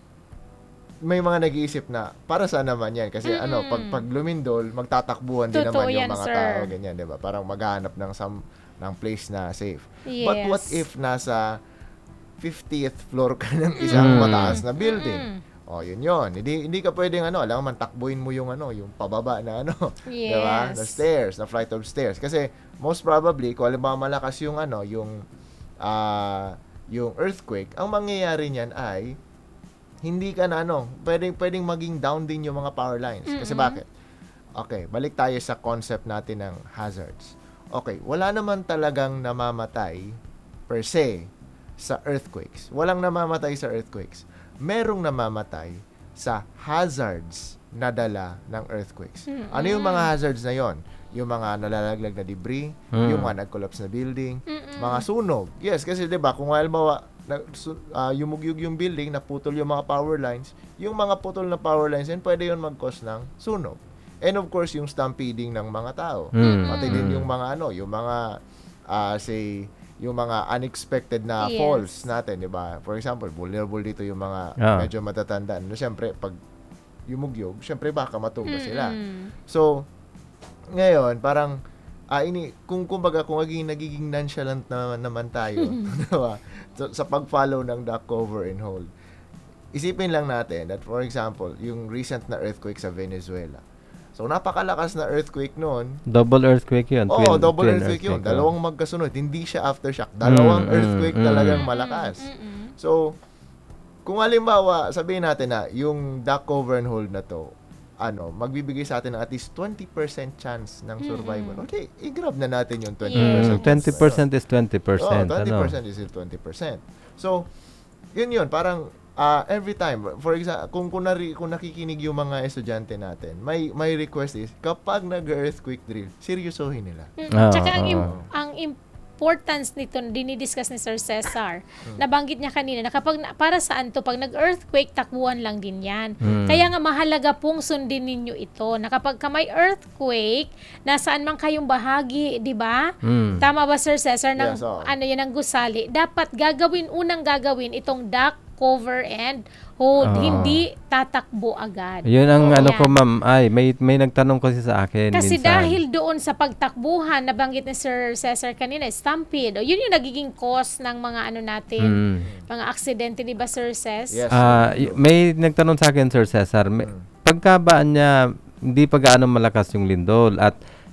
may mga nag-iisip na para saan naman yan kasi ano Mm-mm. pag pag lumindol magtatakbuhan din Totoo naman yung yan, mga sir. tao ganyan 'di ba parang maghahanap ng some ng place na safe. But what Yes. if nasa fiftieth floor ka ng isang Mm. mataas na building? Mm. Oh, yun yun. Hindi hindi ka pwedeng ano, alam mo man takbuhin mo yung ano, yung pababa na ano, 'di ba? Yes. The stairs, the flight of stairs. Kasi most probably kung alam malakas yung ano, yung ah yung earthquake, ang mangyayari niyan ay hindi ka na ano, pwedeng pwedeng maging down din yung mga power lines. Kasi Mm-mm. bakit? Okay, balik tayo sa concept natin ng hazards. Okay, wala naman talagang namamatay per se sa earthquakes. Walang namamatay sa earthquakes. Merong namamatay sa hazards na dala ng earthquakes. Mm-mm. Ano yung mga hazards na yon? Yung mga nalalaglag na debris, Mm. yung mga nag-collapse na building, Mm-mm. mga sunog. Yes, kasi 'di ba kung halimbawa na, su, ah, yumugyug yung building, naputol yung mga power lines, yung mga putol na power lines, yan pwede yun mag-cause ng sunog. And of course, yung stampeding ng mga tao. Mm. Pati din Mm. yung mga ano, yung mga ah, say yung mga unexpected na Yes. falls natin, 'di ba? For example, vulnerable dito yung mga Ah. medyo matatanda. No, syempre pag yumugyog, syempre baka matumba sila. Mm-mm. So, ngayon, parang, ah, ini, kung kumbaga, kung naging, nagiging nonchalant na, naman tayo, diba? So, sa pag-follow ng duck cover and hold, isipin lang natin that, for example, yung recent na earthquake sa Venezuela. So, napakalakas na earthquake noon. Double earthquake yun. Oo, twin- double twin earthquake yun. oh. Dalawang magkasunod. Hindi siya aftershock. Dalawang Mm, earthquake mm, talagang mm. malakas. Mm-mm. So, kung halimbawa, sabihin natin na yung duck cover and hold na to, ano, magbibigay sa atin ng at least twenty percent chance ng survival. Okay, i-grab na natin yung twenty percent. Mm, twenty percent is twenty percent. Oh, twenty ano? percent is still twenty percent. So, yun yun, parang ah, every time, for example, kung, kung, nari, kung nakikinig yung mga estudyante natin, may may request is, kapag nag-earthquake drill, seryosohin nila. Mm, Ah, Tsaka ang, ah, im- ah. ang importance nito, dinidiscuss ni Sir Cesar, Hmm. nabanggit niya kanina, na kapag, na- para saan to, pag nag-earthquake, takbuhan lang din yan. Mm. Kaya nga mahalaga pong sundin ninyo ito, na kapag ka may earthquake, nasaan man kayong bahagi, di ba? Mm. Tama ba, Sir Cesar, ng, Yes, oo. ano yan, ng gusali, dapat gagawin, unang gagawin itong duck, cover, and hold. Oo. Hindi tatakbo agad. Yun ang Oo. ano ko, Yan. ma'am. Ay, may may nagtanong kasi sa akin Kasi minsan. dahil doon sa pagtakbuhan, nabanggit ni Sir Cesar kanina, stampede, o yun yung nagiging cause ng mga ano natin, Mm. mga aksidente, di ba, Sir Ces? Yes. Ah, y- may nagtanong sa akin, Sir Cesar, may, Mm. pagkabaan niya, hindi pa gaano malakas yung lindol at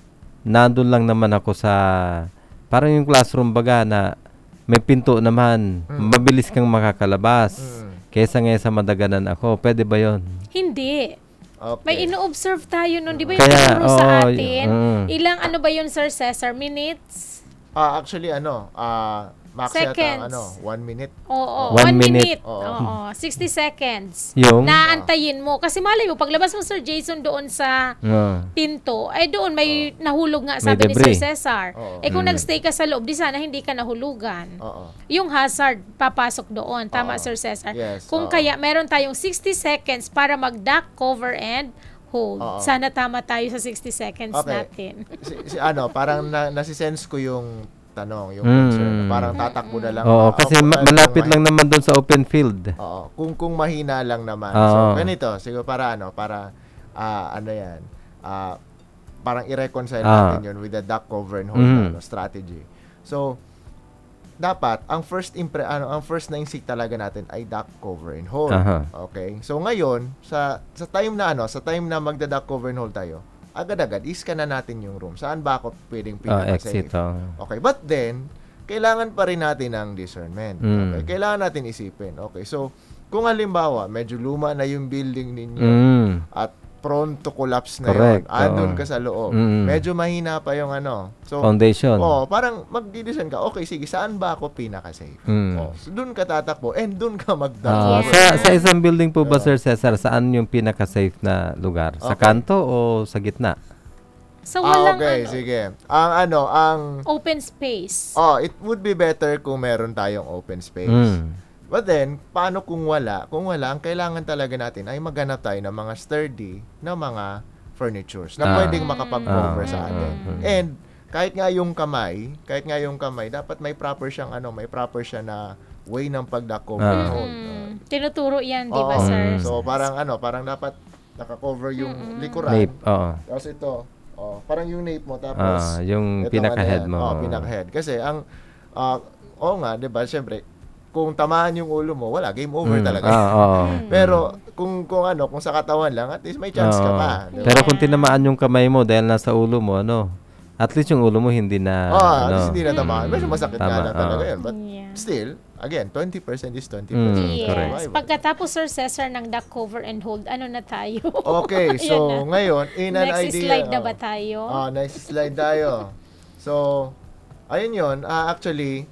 nandun lang naman ako sa, parang yung classroom baga na may pinto naman, Mm. mabilis kang makakalabas. Mm. Kesa ngayon sa madaganan ako, pwede ba yon? Hindi. Okay. May ino-observe tayo nun, di ba yung Kaya, tinuro sa oo, y- atin? mm. Ilang ano ba yun, Sir Cesar? Minutes? Ah, actually, ano, ah, max yata, Seconds. ano, one minute. Oo, One one, minute. minute. Oo. Oo, sixty seconds. Yung? Naantayin mo. Kasi malay mo, paglabas mo, Sir Jason, doon sa Ah. pinto, ay doon may nahulog nga, sabi ni debris. Sir Cesar. Oo. Eh kung Mm. nagstay ka sa loob, di sana hindi ka nahulugan. Oo. Yung hazard, papasok doon. Tama, Oo. Sir Cesar? Yes, Kung oo. kaya, meron tayong sixty seconds para mag-duck, cover, and hold. Oo. Sana tama tayo sa sixty seconds Okay. natin. Si, si ano, parang na, nasisense ko yung tanong, yung Mm. concern. Parang tatakbo na lang. Oo, Ah, kasi kung- ma- kung malapit mahi- lang naman doon sa open field. Oo, kung kung mahina lang naman. Oo. So, ganito, siguro para ano, para ah, ano 'yan, ah, parang i-reconcile Ah. natin 'yun with the duck cover and hold Mhm. ano, strategy. So, dapat ang first impre ano, ang first na instinct talaga natin ay duck cover and hold. Aha. Okay? So ngayon, sa sa time na ano, sa time na magda-duck cover and hold tayo, agad-agad i-scan na natin yung room. Saan ba ako pwedeng Ah, pinaka-safe? exit. Oh. Okay, but then, kailangan pa rin natin ng discernment. Mm. Okay, kailangan natin isipin. Okay, so, kung halimbawa, medyo luma na yung building ninyo Mm. at prone to collapse na Correct, yun, andun oo. ka sa loob, Mm. medyo mahina pa yung ano. So, Foundation. oh, parang mag-decision ka, okay, sige, saan ba ako pinaka-safe? Mm. Oh, so, dun ka tatakbo and dun ka mag-duck Ah, Yes. sa sa isang building po ba, Oo. Sir Cesar, saan yung pinaka-safe na lugar? Sa Okay. kanto o sa gitna? So Ah, walang okay, ano, sige. Ang ano, ang open space. oh, it would be better kung meron tayong open space. Mm. But then, paano kung wala? Kung wala, ang kailangan talaga natin ay maghanap tayo ng mga sturdy na mga furnitures na Ah. pwedeng makapag-cover Ah. sa atin. Mm. And kahit nga yung kamay, kahit nga yung kamay, dapat may proper siyang ano, may proper siya na way ng pag-duck cover and Ah. hold. Mm, tinuturo yan, di ba, Oo. Sir? Mm. So parang ano, parang dapat naka-cover yung likuran. Nape. Oo. Tapos ito, oh, parang yung nape mo tapos Ah, yung itong pinaka-head ano yan, mo. Oh, pinaka-head. Kasi ang ah, oo nga, 'di ba? Syempre, kung tamaan yung ulo mo, wala, game over Mm. talaga. Ah, oo. Pero kung kung ano, kung sa katawan lang, at least may chance ka Oo. pa. Di ba? Pero kung tinamaan yung kamay mo dahil nasa ulo mo, ano, at least yung ulo mo hindi na, Oh, at ano, least hindi na tamaan. Medyo masakit nga Tama, lang talaga oo. yun. But Yeah. still, again, twenty percent is twenty percent. Mm, Yes. correct. Pagkatapos, Sir Cesar, ng duck cover and hold, ano na tayo? Okay, Ayan so na. ngayon, in an Next idea. slide na oh. ba tayo? Ah, next slide tayo. So, ayun yun. Ah, actually,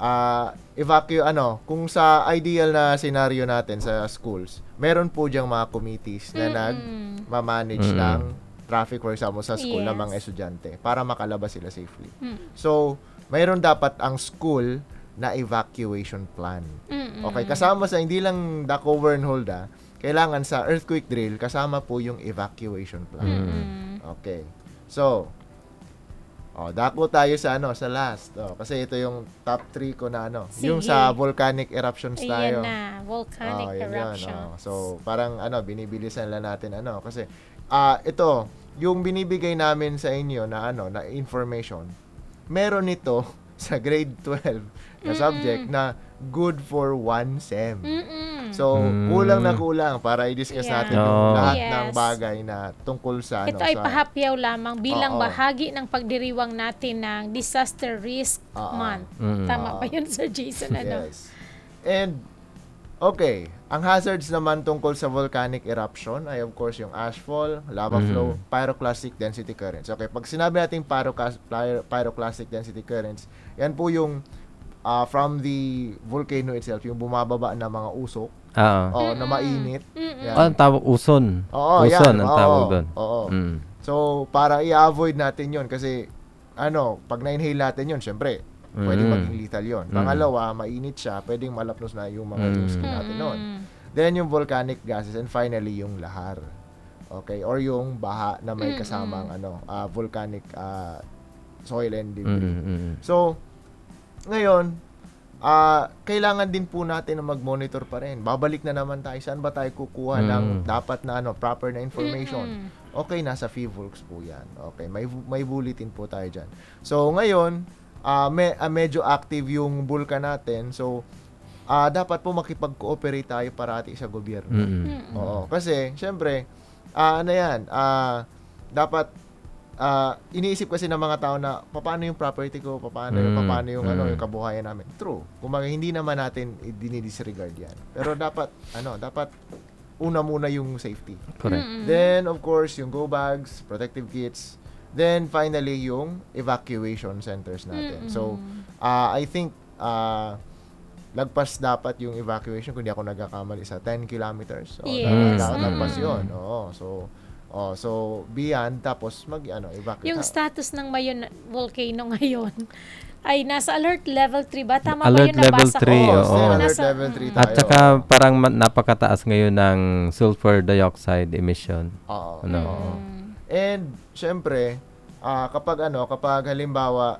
ah evacuate, ano, kung sa ideal na scenario natin sa schools, meron po diyang mga committees na nag-manage Mm-mm. ng traffic, for example, sa school ng Yes. mga estudyante para makalabas sila safely. Mm. So, mayroon dapat ang school na evacuation plan. Mm-mm. Okay, kasama sa, hindi lang the cover and hold, ah, kailangan sa earthquake drill, kasama po yung evacuation plan. Mm. Okay. So, oh, dako tayo sa ano, sa last. Oh, kasi ito yung top three ko na ano, Sige. yung sa volcanic eruptions tayo. Ayan na, volcanic Oh, yun yun, eruption. oh. So, parang ano, binibilisan lang natin ano kasi ah ito, yung binibigay namin sa inyo na ano, na information, meron nito sa grade twelve na subject na good for one sem. Mm-mm. So, Mm. kulang na kulang para i-discuss Yeah. natin yung Oo. lahat Yes. ng bagay na tungkol sa ano Ito ay sa pahapyaw lamang bilang Oo. bahagi ng pagdiriwang natin ng Disaster Risk Oo. Month. Mm. Tama Oo. ba yun, Sir Jason? Ano? Yes. And okay, ang hazards naman tungkol sa volcanic eruption ay of course yung ashfall, lava Mhm. flow, pyroclastic density currents. Okay, pag sinabi nating pyroclas- pyro- pyroclastic density currents, yan po yung ah, from the volcano itself, yung bumababa na mga usok, Oo. o na mainit. Mm-mm. Yan. Ah, ang tawag uson. Oo, uson yan. ang Oo, tawag doon. Oo. Mm. So, para i-avoid natin yon kasi, ano, pag na-inhale natin yon syempre, pwedeng Mm. maging lethal yon. Mm. Pangalawa, mainit siya, pwedeng malapnos na yung mga Mm. yung skin natin noon. Mm. Then, yung volcanic gases, and finally, yung lahar. Okay? Or yung baha na may Mm-mm. kasamang, ano, ah, volcanic ah, soil and Mm, debris. mm, mm. So, ngayon, ah kailangan din po natin na mag-monitor pa rin. Babalik na naman tayo. Saan ba tayo kukuha Mm. ng dapat na ano, proper na information? Mm-mm. Okay, nasa FIVOLCS po yan. Okay, may, may bulletin po tayo dyan. So, ngayon, ah me, ah, medyo active yung bulkan natin. So, ah dapat po makipag-cooperate tayo parati sa gobyerno. Mm, mm. Mm-mm. Oo, kasi, syempre, ah ano yan, ah dapat, ah iniisip kasi ng mga tao na paano yung property ko, paano yung Mm, paano yung ano mm. yung kabuhayan namin. True. Kumbaga hindi naman natin dinidisregard 'yan. Pero dapat ano, dapat una muna yung safety. Correct. Mm-mm. Then of course, yung go bags, protective kits. Then finally yung evacuation centers natin. Mm-mm. So, ah I think ah lagpas dapat yung evacuation kung di ako nagkakamali sa ten kilometers. So, Yes. dapat lagpas Mm. 'yon. Oo. So, oh, so beyond tapos mag ano, evacuate. Yung Ta- status ng Mayon volcano ngayon ay nasa alert level three ba? Tama Alert ba yun level nabasa three, ko? Oo, oo. still alert Nasa- level three mm. tayo. At saka parang ma- napakataas ngayon ng sulfur dioxide emission. Oo. Ano? Oo. Mm. And syempre, ah, kapag ano, kapag halimbawa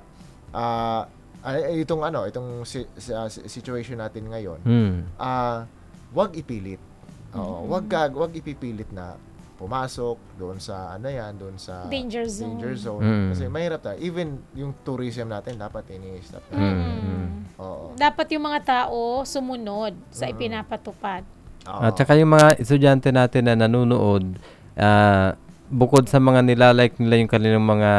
ah ay, itong ano, itong si, si- ah, si- situation natin ngayon, Hmm. ah wag ipilit. Oo, wag ka, wag ipipilit na pumasok doon sa ano yan, doon sa Danger zone. danger zone. Mm. Kasi mahirap tayo. Even yung tourism natin dapat ini-stop Mm. natin. Mm. Oo. Dapat yung mga tao sumunod sa Mm. ipinapatupad. Oo. At saka yung mga estudyante natin na nanonood, ah, bukod sa mga nilalike nila yung kanilang mga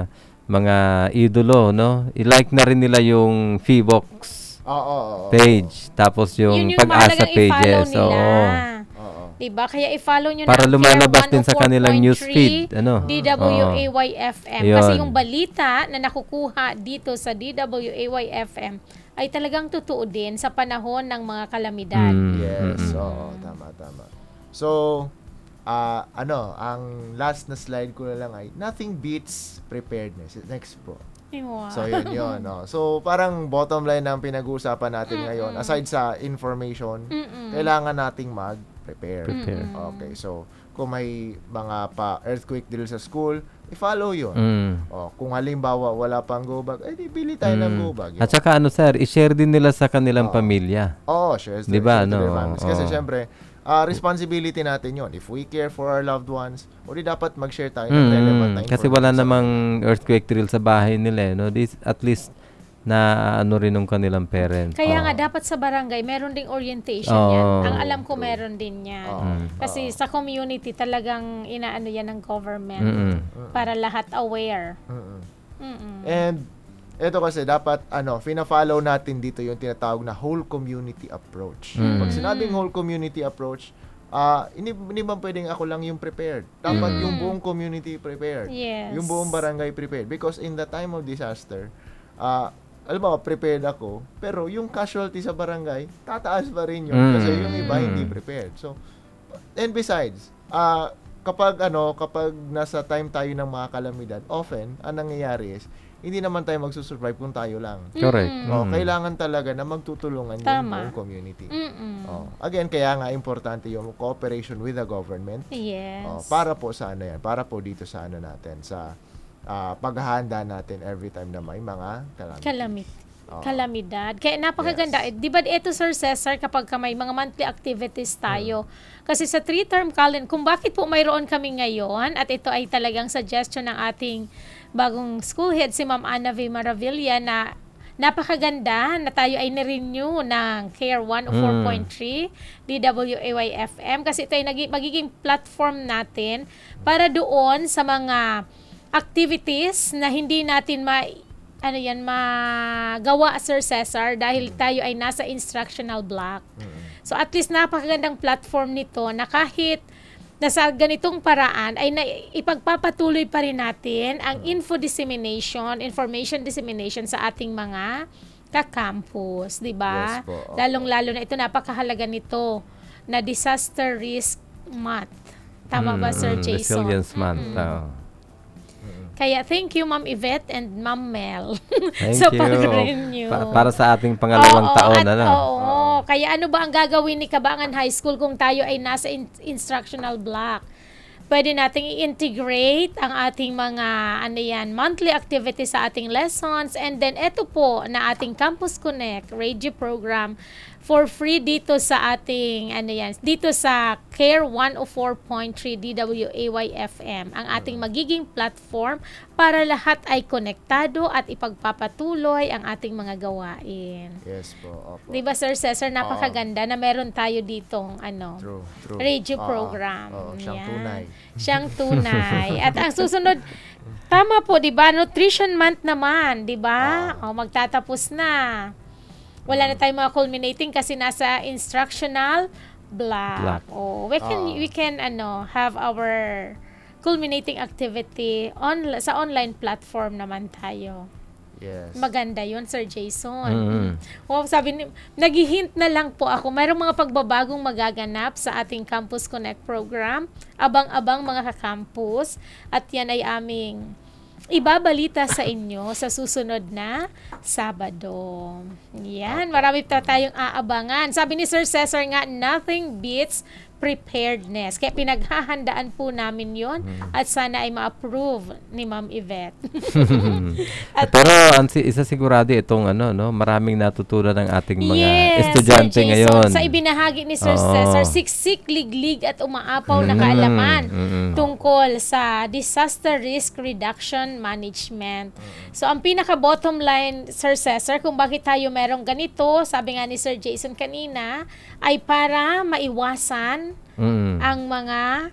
mga idolo, no? I-like na rin nila yung Feebox Oo, oo, oo. page, tapos yung, Yun yung Pag-asa mahalagang i-follow pages. nila. Oo. Oo. Diba? Kaya i-follow nyo Para na ang lumalabas Fair din sa kanilang news one oh four point feed, ano? three D W A Y F M. Yun. Kasi yung balita na nakukuha dito sa D W A Y F M ay talagang totoo din sa panahon ng mga kalamidad. Mm, Yes, mm, mm. oo, tama, tama. So, ah ano, ang last na slide ko na lang ay, nothing beats preparedness. Next po. Ay, wow. So, yun yun. No? So, parang bottom line ng pinag-uusapan natin ngayon, aside sa information, Mm-mm. kailangan nating mag-prepare. Prepare. Okay, so, kung may mga pa earthquake drill sa school, i-follow yun. Mm. Oh, kung halimbawa wala pang go bag, eh di bili tayo ng Mm. go bag. At saka ano sir, i-share din nila sa kanilang Oo. pamilya. Oo, shares Di ba, shares to no? their families. Kasi Oo. syempre, ah, responsibility natin yon. If we care for our loved ones, o di dapat mag-share tayo ng Mm, relevant na mm. Kasi wala information sa namang earthquake drill sa bahay nila, eh, no? This, at least na ano rin ng kanilang parents. Kaya Oo. nga, dapat sa barangay, meron ding orientation Oo. yan. Ang alam ko, meron din yan. Oo. Mm. Kasi sa community, talagang inaano yan ng government Mm-mm. para lahat aware. Mm-mm. Mm-mm. And ito kasi dapat ano, fina-follow natin dito yung tinatawag na whole community approach. Mm. Pag sinabing whole community approach, ah hindi, hindi ba pwedeng ako lang yung prepared. Dapat Mm. yung buong community prepared. Yes. Yung buong barangay prepared. Because in the time of disaster, ah alam mo, prepared ako, pero yung casualty sa barangay, tataas pa rin yun. Mm. Kasi yung iba hindi prepared. So, and besides, ah kapag ano, kapag nasa time tayo ng mga kalamidad, often, ang nangyayari is, hindi naman tayo magsusurvive kung tayo lang. Correct. Mm-mm. Oh, Mm. kailangan talaga na magtutulungan yung Tama. buong community. Mm-mm. Oh, again, kaya nga importante yung cooperation with the government. Yes. Oh, para po sa ano yan, para po dito sa ano natin, sa ah, paghahanda natin every time na may mga calamity. Kalamit. Oo. Kalamidad. Kaya napakaganda. Yes. Eh, di ba ito, Sir Cesar, kapag ka may mga monthly activities tayo, kasi sa three-term calendar, kung bakit po mayroon kami ngayon, at ito ay talagang suggestion ng ating bagong school head, si Ma'am Ana V. Maravilla, na napakaganda na tayo ay na-renew ng Care one oh four point three D W A Y F M kasi ito ay nagi- magiging platform natin para doon sa mga activities na hindi natin ma ano yan magawa, Sir Cesar, dahil tayo ay nasa instructional block. So at least napakagandang platform nito na kahit nasa ganitong paraan ay na, ipagpapatuloy pa rin natin ang info dissemination, information dissemination sa ating mga ka-campus, di ba? Yes po, opo. Lalong-lalo na ito, napakahalaga nito na Disaster Risk Month. Tama ba, Sir Mm, Jason? Resilience Month. oo. Kaya thank you, Ma'am Yvette and Ma'am Mel Thank sa you. pag-renew. Pa- para sa ating pangalawang Oo, taon, at, ano? Oo. Kaya ano ba ang gagawin ni Cabangan High School kung tayo ay nasa in- instructional block? Pwede nating i-integrate ang ating mga ano yan, monthly activities sa ating lessons, and then eto po na ating Campus Connect radio program for free dito sa ating ano yan, dito sa Care one oh four point three D W A Y F M, ang ating magiging platform para lahat ay konektado at ipagpapatuloy ang ating mga gawain. Yes po, opo. 'Di ba, Sir Cesar, napakaganda na meron tayo ditong ano, True, true. radio Oo, program. oo, siyang Yan. tunay. Siyang tunay. At ang susunod, tama po, 'di ba? Nutrition month naman, 'di ba? O magtatapos na. Wala na tayong mga culminating kasi nasa instructional block. Block. Oh, we can Oo. we can ano, have our culminating activity on sa online platform naman tayo. Yes. Maganda 'yun, Sir Jason. Mm. Oh, sabi ni, nag-hint na lang po ako. Mayroong mga pagbabagong magaganap sa ating Campus Connect program. Abang-abang mga ka-campus. At yan ay aming ibabalita sa inyo sa susunod na Sabado. Yan, marami pa tayong aabangan. Sabi ni Sir Cesar nga, nothing beats preparedness. Kaya pinaghahandaan po namin yon at sana ay ma-approve ni Ma'am Yvette. At Pero ang si- isa sigurado itong ano, no, maraming natutunan ng ating mga yes, estudyante Sir Jason, ngayon. sa ibinahagi ni Sir Oo. Cesar, siksik, liglig at umaapaw na Mm, kaalaman mm-mm. tungkol sa disaster risk reduction management. So, ang pinaka-bottom line, Sir Cesar, kung bakit tayo merong ganito, sabi nga ni Sir Jason kanina, ay para maiwasan Mm. ang mga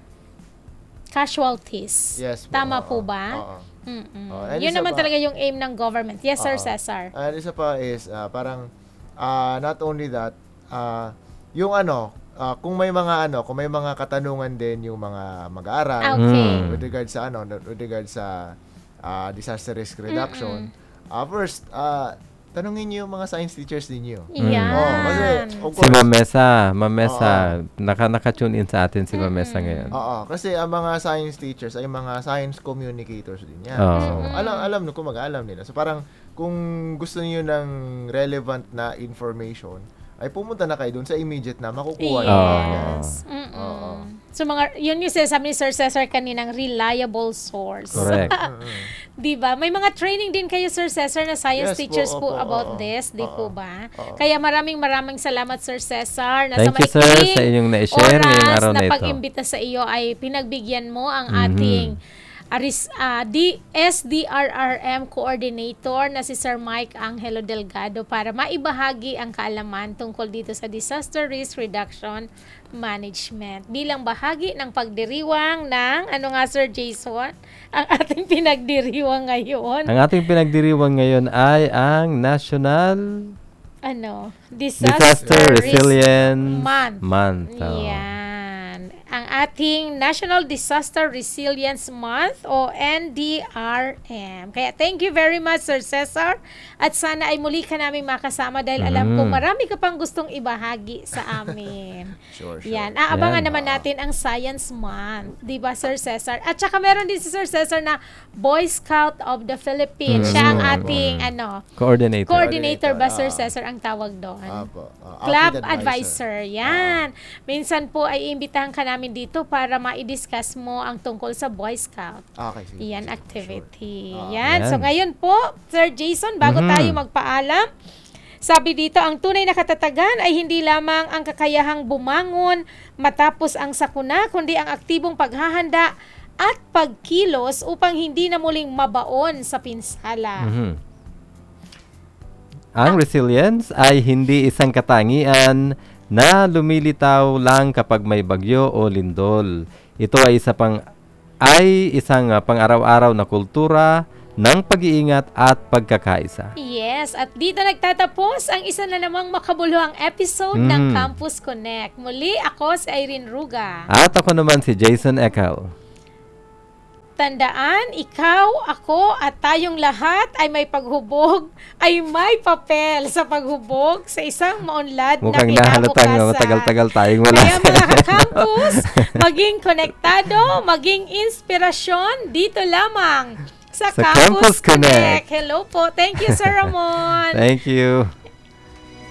casualties. Yes po, Tama oo, po ba? oo. Mm-mm. Oo, and Yun isa naman pa- talaga yung aim ng government. Yes, Sir Oo. Cesar. And isa pa is ah, parang ah, not only that, ah, yung ano, ah, kung may mga ano, kung may mga katanungan din yung mga mag-aaral Okay. Mm. with regard sa ano, with regard sa ah, disaster risk reduction. Ah, first, ah, tanungin niyo yung mga science teachers ninyo. Yan. Oo, kasi of Si course, Mamesa, Mamesa, naka, naka-tune in sa atin si Mamesa ngayon. Oo, kasi ang mga science teachers ay mga science communicators din yan. Oo. So, alam alam no kung mag-alam nila. So parang kung gusto niyo ng relevant na information, ay pumunta na kayo doon sa immediate na makukuha niyo. agad. Yes. Mm-mm. Oo. So mga yun yung sinasabi ni Sir Cesar kaninang reliable source. Correct. Di ba? May mga training din kayo, Sir Cesar, na science Yes po, teachers po, opo, about oo. this, di po Oo. ba? Oo. Kaya maraming maraming salamat, Sir Cesar, na Thank you, sa sir, maikling sa inyong na-share ngayong oras araw na na ito. pag-imbita sa iyo ay pinagbigyan mo ang Mhm. ating Aris, ah, D, S D R R M Coordinator na si Sir Mike Angelo Delgado para maibahagi ang kaalaman tungkol dito sa Disaster Risk Reduction Management. Bilang bahagi ng pagdiriwang ng, ano nga Sir Jason, ang ating pinagdiriwang ngayon, Ang ating pinagdiriwang ngayon ay ang National ano, Disaster Risk Resilience Month. Month. Oo. Yan. Ang ating National Disaster Resilience Month o N D R M. Kaya thank you very much, Sir Cesar. At sana ay muli ka namin makasama dahil alam ko Mm. marami ka pang gustong ibahagi sa amin. Sure, sure. Yan. Aabangan Yan. naman natin ang Science Month. Di ba, Sir Cesar? At saka meron din si Sir Cesar na Boy Scout of the Philippines. Mm. Siya ang Mm. ating ano, Coordinator. coordinator ba, Sir Ah. Cesar, ang tawag doon? Apo. Ah, Club outfit advisor. Yan. Minsan po ay iimbitahan ka namin dito dito para ma-discuss mo ang tungkol sa Boy Scout. Okay, sige. Yan, sige, activity. sure. Ah, Yan. So, yan. ngayon po, Sir Jason, bago Mhm. tayo magpaalam, sabi dito, ang tunay na katatagan ay hindi lamang ang kakayahang bumangon matapos ang sakuna, kundi ang aktibong paghahanda at pagkilos upang hindi na muling mabaon sa pinsala. Mhm. Ang resilience ay hindi isang katangian na lumilitaw lang kapag may bagyo o lindol. Ito ay isa pang ay isang uh, pang-araw-araw na kultura ng pag-iingat at pagkakaisa. Yes, at dito nagtatapos ang isa na namang makabuluhang episode ng Mm. Campus Connect. Muli, ako si Irene Ruga. At ako naman si Jason Ecal. Tandaan, ikaw, ako, at tayong lahat ay may paghubog, ay may papel sa paghubog sa isang maunlad Mukhang na nahalatang kinabukasan. uh, matagal-tagal tayong wala. Kaya mga ka-campus, maging konektado, maging inspirasyon dito lamang sa, Sa Campus, Campus Connect. Connect. Hello po. Thank you, Sir Ramon. Thank you.